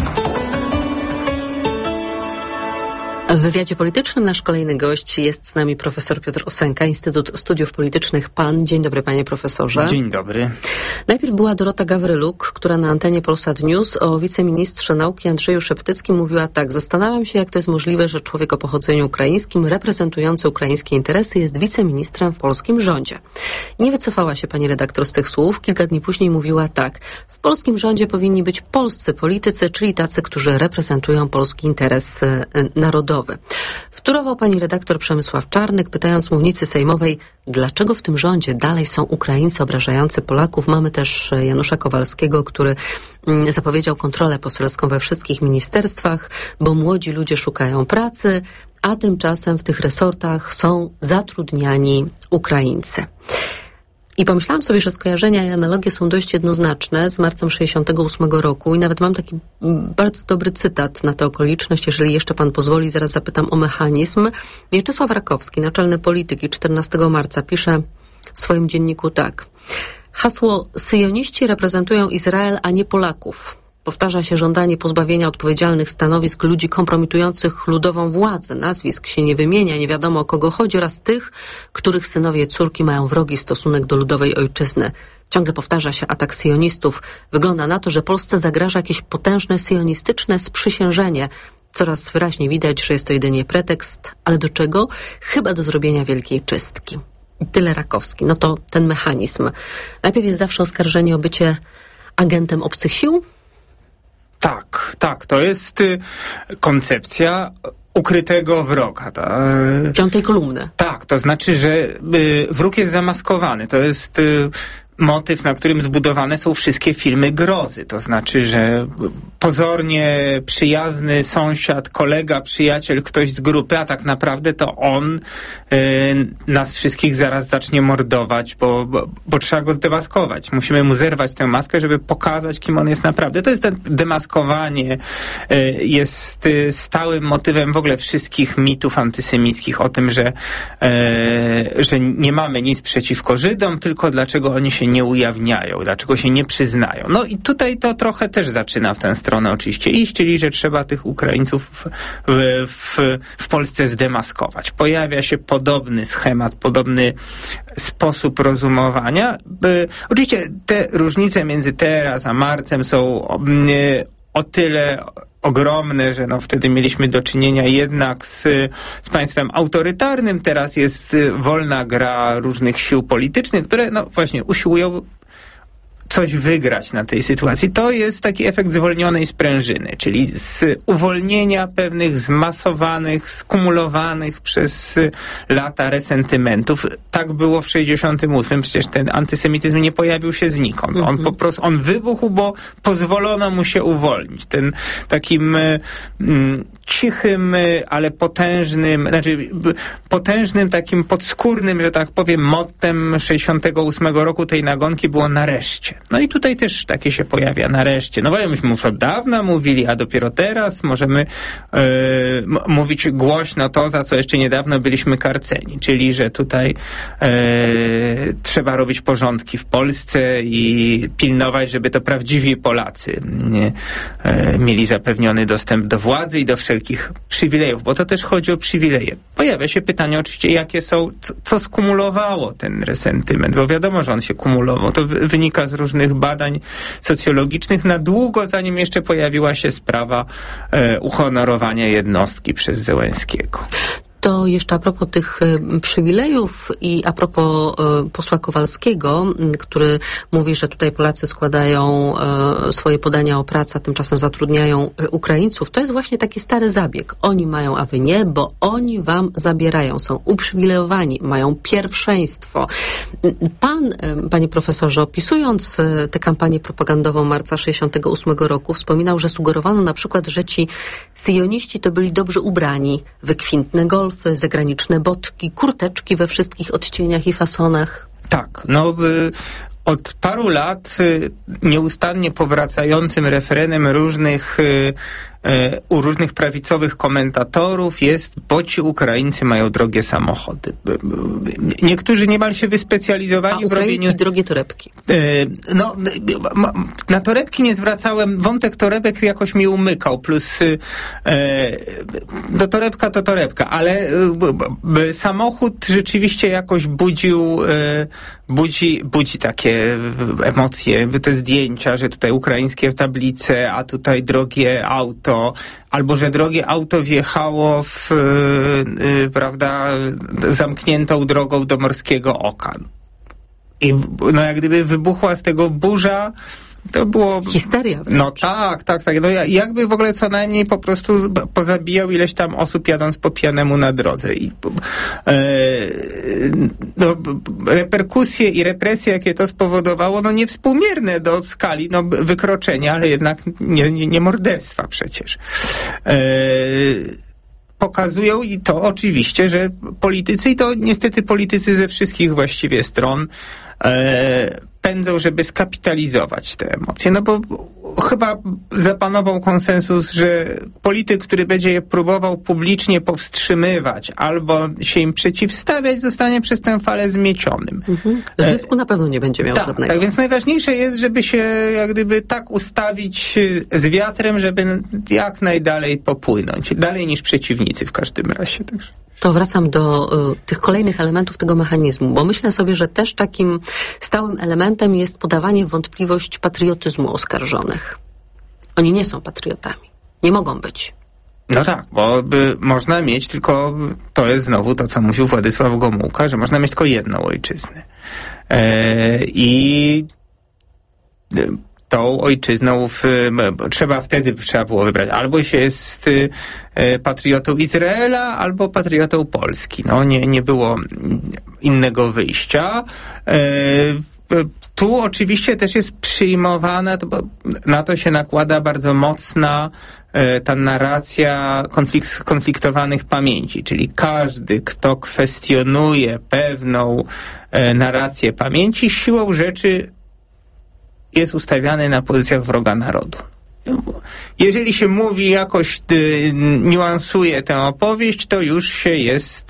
W wywiadzie politycznym nasz kolejny gość jest z nami profesor Piotr Osenka, Instytut Studiów Politycznych PAN. Dzień dobry, panie profesorze. Dzień dobry. Najpierw była Dorota Gawryluk, która na antenie Polsat News o wiceministrze nauki Andrzeju Szeptyckim mówiła tak: zastanawiam się, jak to jest możliwe, że człowiek o pochodzeniu ukraińskim, reprezentujący ukraińskie interesy, jest wiceministrem w polskim rządzie. Nie wycofała się pani redaktor z tych słów. Kilka dni później mówiła tak: w polskim rządzie powinni być polscy politycy, czyli tacy, którzy reprezentują polski interes narodowy. Wtórował pani redaktor Przemysław Czarnek, pytając mównicy sejmowej, dlaczego w tym rządzie dalej są Ukraińcy obrażający Polaków. Mamy też Janusza Kowalskiego, który zapowiedział kontrolę poselską we wszystkich ministerstwach, bo młodzi ludzie szukają pracy, a tymczasem w tych resortach są zatrudniani Ukraińcy. I pomyślałam sobie, że skojarzenia i analogie są dość jednoznaczne z marcem 1968 roku i nawet mam taki bardzo dobry cytat na tę okoliczność, jeżeli jeszcze pan pozwoli, zaraz zapytam o mechanizm. Mieczysław Rakowski, naczelny polityk, 14 marca pisze w swoim dzienniku tak: hasło syjoniści reprezentują Izrael, a nie Polaków. Powtarza się żądanie pozbawienia odpowiedzialnych stanowisk ludzi kompromitujących ludową władzę. Nazwisk się nie wymienia, nie wiadomo o kogo chodzi, oraz tych, których synowie i córki mają wrogi stosunek do ludowej ojczyzny. Ciągle powtarza się atak syjonistów. Wygląda na to, że Polsce zagraża jakieś potężne syjonistyczne sprzysiężenie. Coraz wyraźniej widać, że jest to jedynie pretekst, ale do czego? Chyba do zrobienia wielkiej czystki. Tyle Rakowski. No to ten mechanizm. Najpierw jest zawsze oskarżenie o bycie agentem obcych sił. Tak, to jest koncepcja ukrytego wroga. Piątej kolumny. Tak, to znaczy, że wróg jest zamaskowany. To jest motyw, na którym zbudowane są wszystkie filmy grozy. To znaczy, że pozornie przyjazny sąsiad, kolega, przyjaciel, ktoś z grupy, a tak naprawdę to on nas wszystkich zaraz zacznie mordować, bo trzeba go zdemaskować. Musimy mu zerwać tę maskę, żeby pokazać, kim on jest naprawdę. To jest ten demaskowanie, jest stałym motywem w ogóle wszystkich mitów antysemickich o tym, że nie mamy nic przeciwko Żydom, tylko dlaczego oni się nie ujawniają, dlaczego się nie przyznają. No i tutaj to trochę też zaczyna w tę stronę oczywiście iść, czyli że trzeba tych Ukraińców w Polsce zdemaskować. Pojawia się podobny schemat, podobny sposób rozumowania. Oczywiście te różnice między teraz a marcem są o tyle ogromne, że wtedy mieliśmy do czynienia jednak z państwem autorytarnym. Teraz jest wolna gra różnych sił politycznych, które właśnie usiłują coś wygrać na tej sytuacji. To jest taki efekt zwolnionej sprężyny, czyli z uwolnienia pewnych zmasowanych, skumulowanych przez lata resentymentów. Tak było w 68. Przecież ten antysemityzm nie pojawił się znikąd. On po prostu, on wybuchł, bo pozwolono mu się uwolnić. Ten takim cichym, ale potężnym takim podskórnym, że tak powiem, mottem 68 roku tej nagonki było nareszcie. No i tutaj też takie się pojawia nareszcie. No bo myśmy już od dawna mówili, a dopiero teraz możemy mówić głośno to, za co jeszcze niedawno byliśmy karceni. Czyli, że tutaj trzeba robić porządki w Polsce i pilnować, żeby to prawdziwi Polacy mieli zapewniony dostęp do władzy i do wszelkich przywilejów, bo to też chodzi o przywileje. Pojawia się pytanie oczywiście, jakie są, co skumulowało ten resentyment, bo wiadomo, że on się kumulował. To wynika z różnych badań socjologicznych na długo, zanim jeszcze pojawiła się sprawa uhonorowania jednostki przez Zełenskiego. To jeszcze a propos tych przywilejów i a propos posła Kowalskiego, który mówi, że tutaj Polacy składają swoje podania o pracę, a tymczasem zatrudniają Ukraińców. To jest właśnie taki stary zabieg. Oni mają, a wy nie, bo oni wam zabierają. Są uprzywilejowani, mają pierwszeństwo. Pan, panie profesorze, opisując tę kampanię propagandową marca 68 roku, wspominał, że sugerowano na przykład, że ci syjoniści to byli dobrze ubrani, wykwintne golfy, zagraniczne botki, kurteczki we wszystkich odcieniach i fasonach. Tak, od paru lat nieustannie powracającym refrenem u różnych prawicowych komentatorów jest, bo ci Ukraińcy mają drogie samochody. Niektórzy niemal się wyspecjalizowali w robieniu... i drogie torebki. Na torebki nie zwracałem, wątek torebek jakoś mi umykał, plus torebka to torebka, ale samochód rzeczywiście jakoś budzi takie emocje, te zdjęcia, że tutaj ukraińskie tablice, a tutaj drogie auto, albo że drogie auto wjechało zamkniętą drogą do Morskiego Oka. I jak gdyby wybuchła z tego burza, to było... Histeria. Tak. Jakby w ogóle co najmniej po prostu pozabijał ileś tam osób jadąc po pijanemu na drodze. I reperkusje i represje, jakie to spowodowało, niewspółmierne do skali wykroczenia, ale jednak nie morderstwa przecież. Pokazują i to oczywiście, że politycy, i to niestety politycy ze wszystkich właściwie stron, pędzą, żeby skapitalizować te emocje. Bo chyba zapanował konsensus, że polityk, który będzie je próbował publicznie powstrzymywać albo się im przeciwstawiać, zostanie przez tę falę zmiecionym. Zysku na pewno nie będzie miał żadnego. Tak, więc najważniejsze jest, żeby się jak gdyby tak ustawić z wiatrem, żeby jak najdalej popłynąć. Dalej niż przeciwnicy w każdym razie. Także. To wracam do tych kolejnych elementów tego mechanizmu, bo myślę sobie, że też takim stałym elementem jest podawanie w wątpliwość patriotyzmu oskarżonych. Oni nie są patriotami. Nie mogą być. No tak, bo można mieć tylko, to jest znowu to, co mówił Władysław Gomułka, że można mieć tylko jedną ojczyznę. I tą ojczyzną trzeba było wybrać. Albo się jest patriotą Izraela, albo patriotą Polski. Nie było innego wyjścia. Tu oczywiście też jest przyjmowana, bo na to się nakłada bardzo mocna ta narracja konfliktowanych pamięci, czyli każdy, kto kwestionuje pewną narrację pamięci, siłą rzeczy jest ustawiany na pozycjach wroga narodu. Jeżeli się mówi, jakoś niuansuje tę opowieść, to już się jest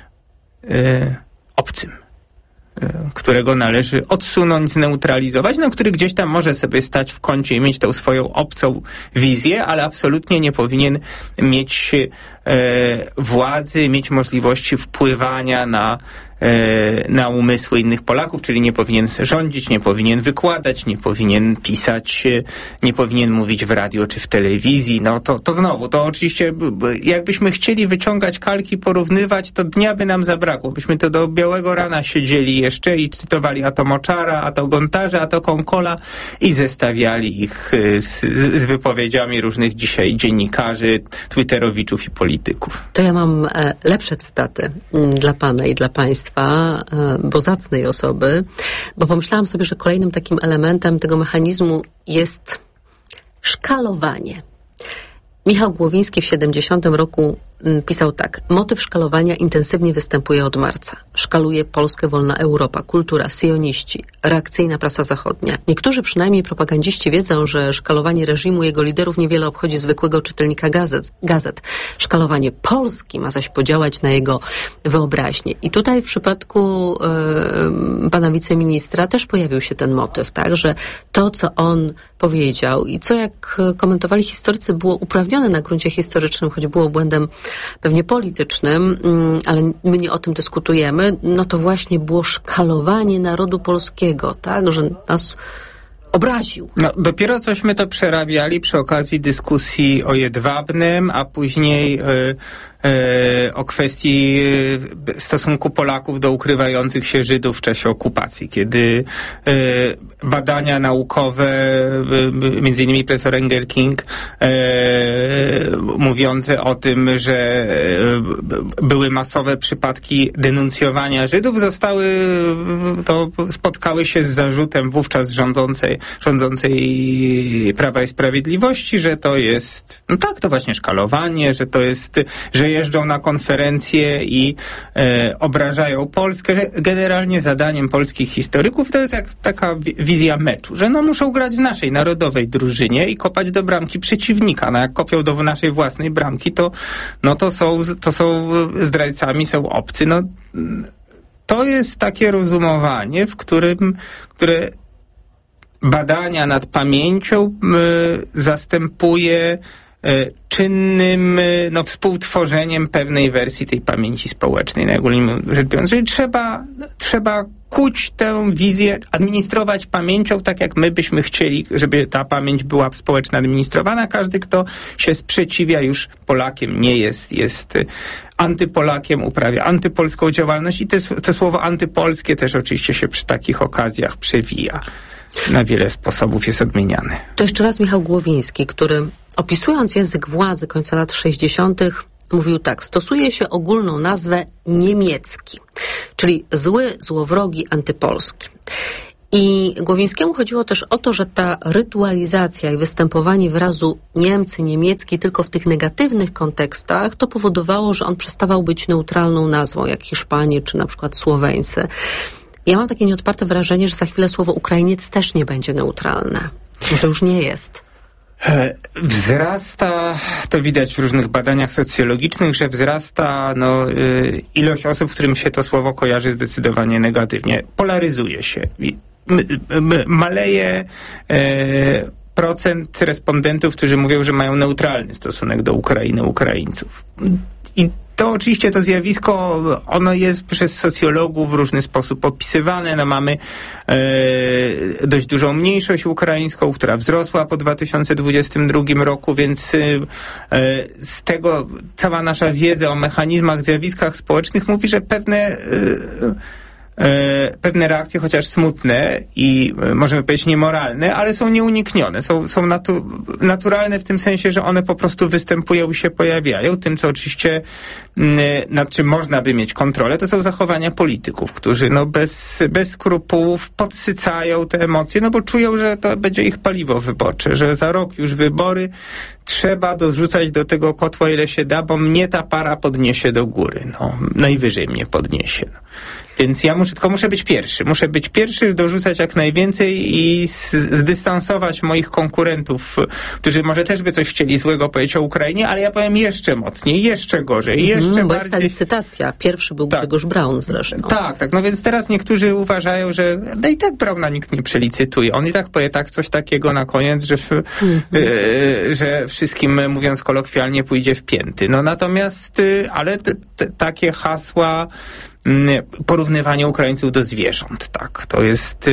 obcym, którego należy odsunąć, zneutralizować, który gdzieś tam może sobie stać w kącie i mieć tą swoją obcą wizję, ale absolutnie nie powinien mieć władzy, mieć możliwości wpływania na umysły innych Polaków, czyli nie powinien rządzić, nie powinien wykładać, nie powinien pisać, nie powinien mówić w radio czy w telewizji. No to znowu, to oczywiście jakbyśmy chcieli wyciągać kalki, porównywać, to dnia by nam zabrakło. Byśmy to do białego rana siedzieli jeszcze i cytowali a to Moczara, a to Gontarza, a to Konkola i zestawiali ich z wypowiedziami różnych dzisiaj dziennikarzy, twitterowiczów i polityków. To ja mam lepsze cytaty dla pana i dla państwa, bo zacnej osoby, bo pomyślałam sobie, że kolejnym takim elementem tego mechanizmu jest szkalowanie. Michał Głowiński w 70 roku pisał tak. Motyw szkalowania intensywnie występuje od marca. Szkaluje Polskę Wolna Europa, kultura, syjoniści, reakcyjna prasa zachodnia. Niektórzy przynajmniej propagandziści wiedzą, że szkalowanie reżimu jego liderów niewiele obchodzi zwykłego czytelnika gazet. Szkalowanie Polski ma zaś podziałać na jego wyobraźnię. I tutaj w przypadku pana wiceministra też pojawił się ten motyw, tak, że to, co on powiedział i co, jak komentowali historycy, było uprawnione na gruncie historycznym, choć było błędem pewnie politycznym, ale my nie o tym dyskutujemy, no to właśnie było szkalowanie narodu polskiego, tak, że nas obraził. No, dopiero cośmy to przerabiali przy okazji dyskusji o Jedwabnem, a później o kwestii stosunku Polaków do ukrywających się Żydów w czasie okupacji, kiedy badania naukowe, między innymi profesor Engelking, mówiące o tym, że były masowe przypadki denuncjowania Żydów, spotkały się z zarzutem wówczas rządzącej Prawa i Sprawiedliwości, że to jest, no tak, to właśnie szkalowanie, że to jest, że jeżdżą na konferencje i obrażają Polskę, że generalnie zadaniem polskich historyków to jest jak taka wizja meczu, że no muszą grać w naszej narodowej drużynie i kopać do bramki przeciwnika. No jak kopią do naszej własnej bramki, to są zdrajcami, są obcy. No to jest takie rozumowanie, które badania nad pamięcią zastępuje czynnym współtworzeniem pewnej wersji tej pamięci społecznej, najogólniej rzecz biorąc, że trzeba kuć tę wizję, administrować pamięcią tak, jak my byśmy chcieli, żeby ta pamięć była społecznie administrowana. Każdy, kto się sprzeciwia, już Polakiem nie jest antypolakiem, uprawia antypolską działalność i to słowo antypolskie też oczywiście się przy takich okazjach przewija. Na wiele sposobów jest odmieniany. To jeszcze raz Michał Głowiński, który opisując język władzy końca lat 60. mówił tak, stosuje się ogólną nazwę niemiecki, czyli zły, złowrogi, antypolski. I Głowińskiemu chodziło też o to, że ta rytualizacja i występowanie wyrazu Niemcy, niemiecki tylko w tych negatywnych kontekstach, to powodowało, że on przestawał być neutralną nazwą, jak Hiszpanie czy na przykład Słoweńcy. Ja mam takie nieodparte wrażenie, że za chwilę słowo Ukrainiec też nie będzie neutralne. Że już nie jest. Wzrasta, to widać w różnych badaniach socjologicznych, że wzrasta ilość osób, którym się to słowo kojarzy zdecydowanie negatywnie. Polaryzuje się. Maleje procent respondentów, którzy mówią, że mają neutralny stosunek do Ukrainy, Ukraińców. I to oczywiście to zjawisko, ono jest przez socjologów w różny sposób opisywane. No mamy dość dużą mniejszość ukraińską, która wzrosła po 2022 roku, więc z tego cała nasza wiedza o mechanizmach, zjawiskach społecznych mówi, że pewne reakcje, chociaż smutne i możemy powiedzieć niemoralne, ale są nieuniknione. Są naturalne w tym sensie, że one po prostu występują i się pojawiają. Tym, co oczywiście nad czym można by mieć kontrolę, to są zachowania polityków, którzy bez skrupułów podsycają te emocje, bo czują, że to będzie ich paliwo wyborcze, że za rok już wybory, trzeba dorzucać do tego kotła ile się da, bo mnie ta para podniesie do góry. Najwyżej mnie podniesie. Więc ja muszę być pierwszy. Muszę być pierwszy, dorzucać jak najwięcej i zdystansować moich konkurentów, którzy może też by coś chcieli złego powiedzieć o Ukrainie, ale ja powiem jeszcze mocniej, jeszcze gorzej, jeszcze bo bardziej... jest ta licytacja. Pierwszy był Grzegorz Braun zresztą. Tak. No więc teraz niektórzy uważają, że i tak Brauna nikt nie przelicytuje. On i tak powie coś takiego na koniec, że wszystkim, mówiąc kolokwialnie, pójdzie w pięty. No natomiast, ale takie hasła, porównywanie Ukraińców do zwierząt, tak, to jest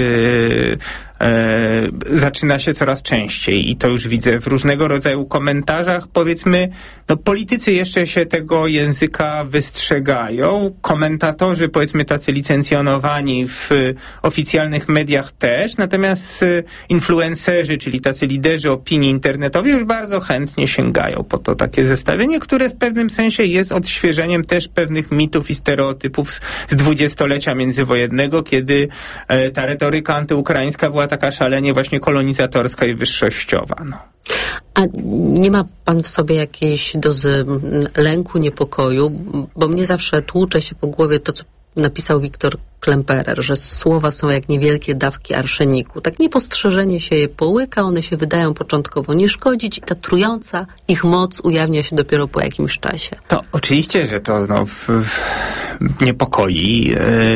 zaczyna się coraz częściej i to już widzę w różnego rodzaju komentarzach. Powiedzmy, politycy jeszcze się tego języka wystrzegają, komentatorzy, powiedzmy, tacy licencjonowani w oficjalnych mediach też, natomiast influencerzy, czyli tacy liderzy opinii internetowej już bardzo chętnie sięgają po to takie zestawienie, które w pewnym sensie jest odświeżeniem też pewnych mitów i stereotypów z dwudziestolecia międzywojennego, kiedy ta retoryka antyukraińska była taka szalenie właśnie kolonizatorska i wyższościowa. A nie ma pan w sobie jakiejś dozy lęku, niepokoju? Bo mnie zawsze tłucze się po głowie to, co napisał Wiktor Klemperer, że słowa są jak niewielkie dawki arszeniku. Tak niepostrzeżenie się je połyka, one się wydają początkowo nie szkodzić i ta trująca ich moc ujawnia się dopiero po jakimś czasie. To oczywiście, że to niepokoi.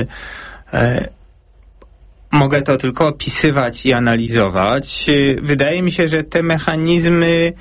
Mogę to tylko opisywać i analizować. Wydaje mi się, że te mechanizmy...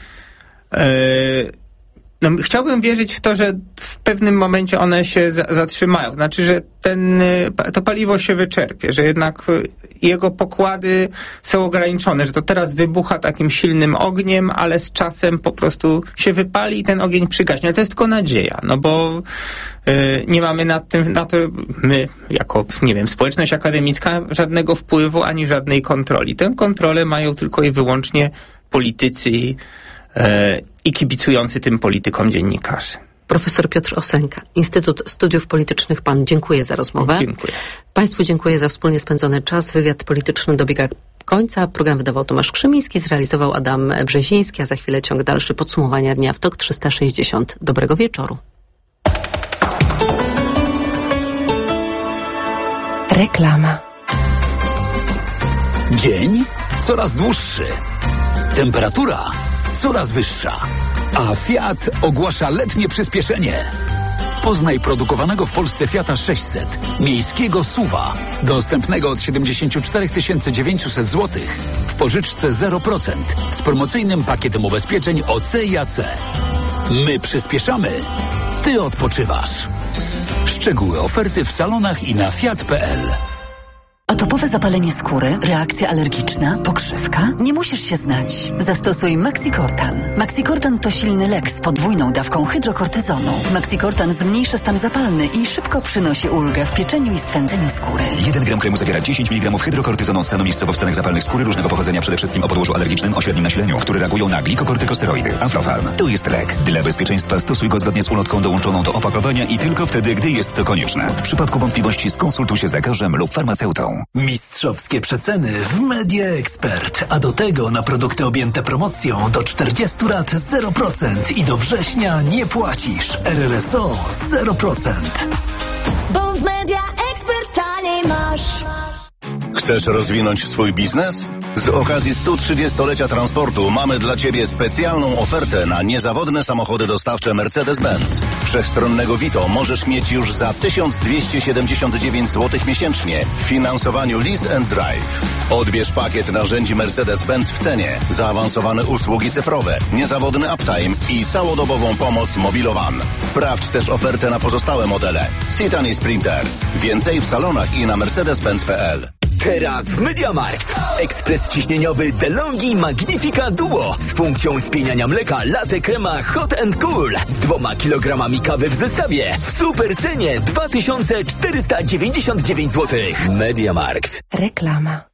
chciałbym wierzyć w to, że w pewnym momencie one się zatrzymają. Znaczy, że to paliwo się wyczerpie, że jednak jego pokłady są ograniczone, że to teraz wybucha takim silnym ogniem, ale z czasem po prostu się wypali i ten ogień przygaśnie. Ale to jest tylko nadzieja, bo nie mamy na to my, jako, społeczność akademicka, żadnego wpływu ani żadnej kontroli. Tę kontrolę mają tylko i wyłącznie politycy i kibicujący tym politykom dziennikarze. Profesor Piotr Osenka, Instytut Studiów Politycznych PAN. Dziękuję za rozmowę. Dziękuję. Państwu dziękuję za wspólnie spędzony czas. Wywiad polityczny dobiega końca. Program wydawał Tomasz Krzymiński, zrealizował Adam Brzeziński, a za chwilę ciąg dalszy podsumowania dnia w TOK 360. Dobrego wieczoru. Reklama. Dzień coraz dłuższy. Temperatura coraz wyższa. A Fiat ogłasza letnie przyspieszenie. Poznaj produkowanego w Polsce Fiata 600, miejskiego SUV-a, dostępnego od 74 900 zł, w pożyczce 0%, z promocyjnym pakietem ubezpieczeń OC i AC. My przyspieszamy, ty odpoczywasz. Szczegóły oferty w salonach i na fiat.pl. Atopowe zapalenie skóry, reakcja alergiczna, pokrzywka? Nie musisz się znać. Zastosuj Maxicortan. Maxicortan to silny lek z podwójną dawką hydrokortyzonu. Maxicortan zmniejsza stan zapalny i szybko przynosi ulgę w pieczeniu i swędzeniu skóry. 1 gram kremu zawiera 10 mg hydrokortyzonu stanu miejscowo w stanach zapalnych skóry różnego pochodzenia, przede wszystkim o podłożu alergicznym o średnim nasileniu, które reagują na glikokortykosteroidy. Aflofarm. To jest lek. Dla bezpieczeństwa stosuj go zgodnie z ulotką dołączoną do opakowania i tylko wtedy, gdy jest to konieczne. W przypadku wątpliwości skonsultuj się z lekarzem lub farmaceutą. Mistrzowskie przeceny w Media Expert, a do tego na produkty objęte promocją do 40 lat 0% i do września nie płacisz. RRSO 0%. Bo w Media Expert taniej masz. Chcesz rozwinąć swój biznes? Z okazji 130-lecia transportu mamy dla Ciebie specjalną ofertę na niezawodne samochody dostawcze Mercedes-Benz. Wszechstronnego Vito możesz mieć już za 1279 zł miesięcznie w finansowaniu Lease and Drive. Odbierz pakiet narzędzi Mercedes-Benz w cenie, zaawansowane usługi cyfrowe, niezawodny uptime i całodobową pomoc Mobilowan. Sprawdź też ofertę na pozostałe modele. Citan i Sprinter. Więcej w salonach i na mercedes-benz.pl. Teraz w MediaMarkt. Ekspres ciśnieniowy DeLonghi Magnifica Duo z funkcją spieniania mleka latte crema hot and cool z 2 kilogramami kawy w zestawie w super cenie 2499 zł. MediaMarkt. Reklama.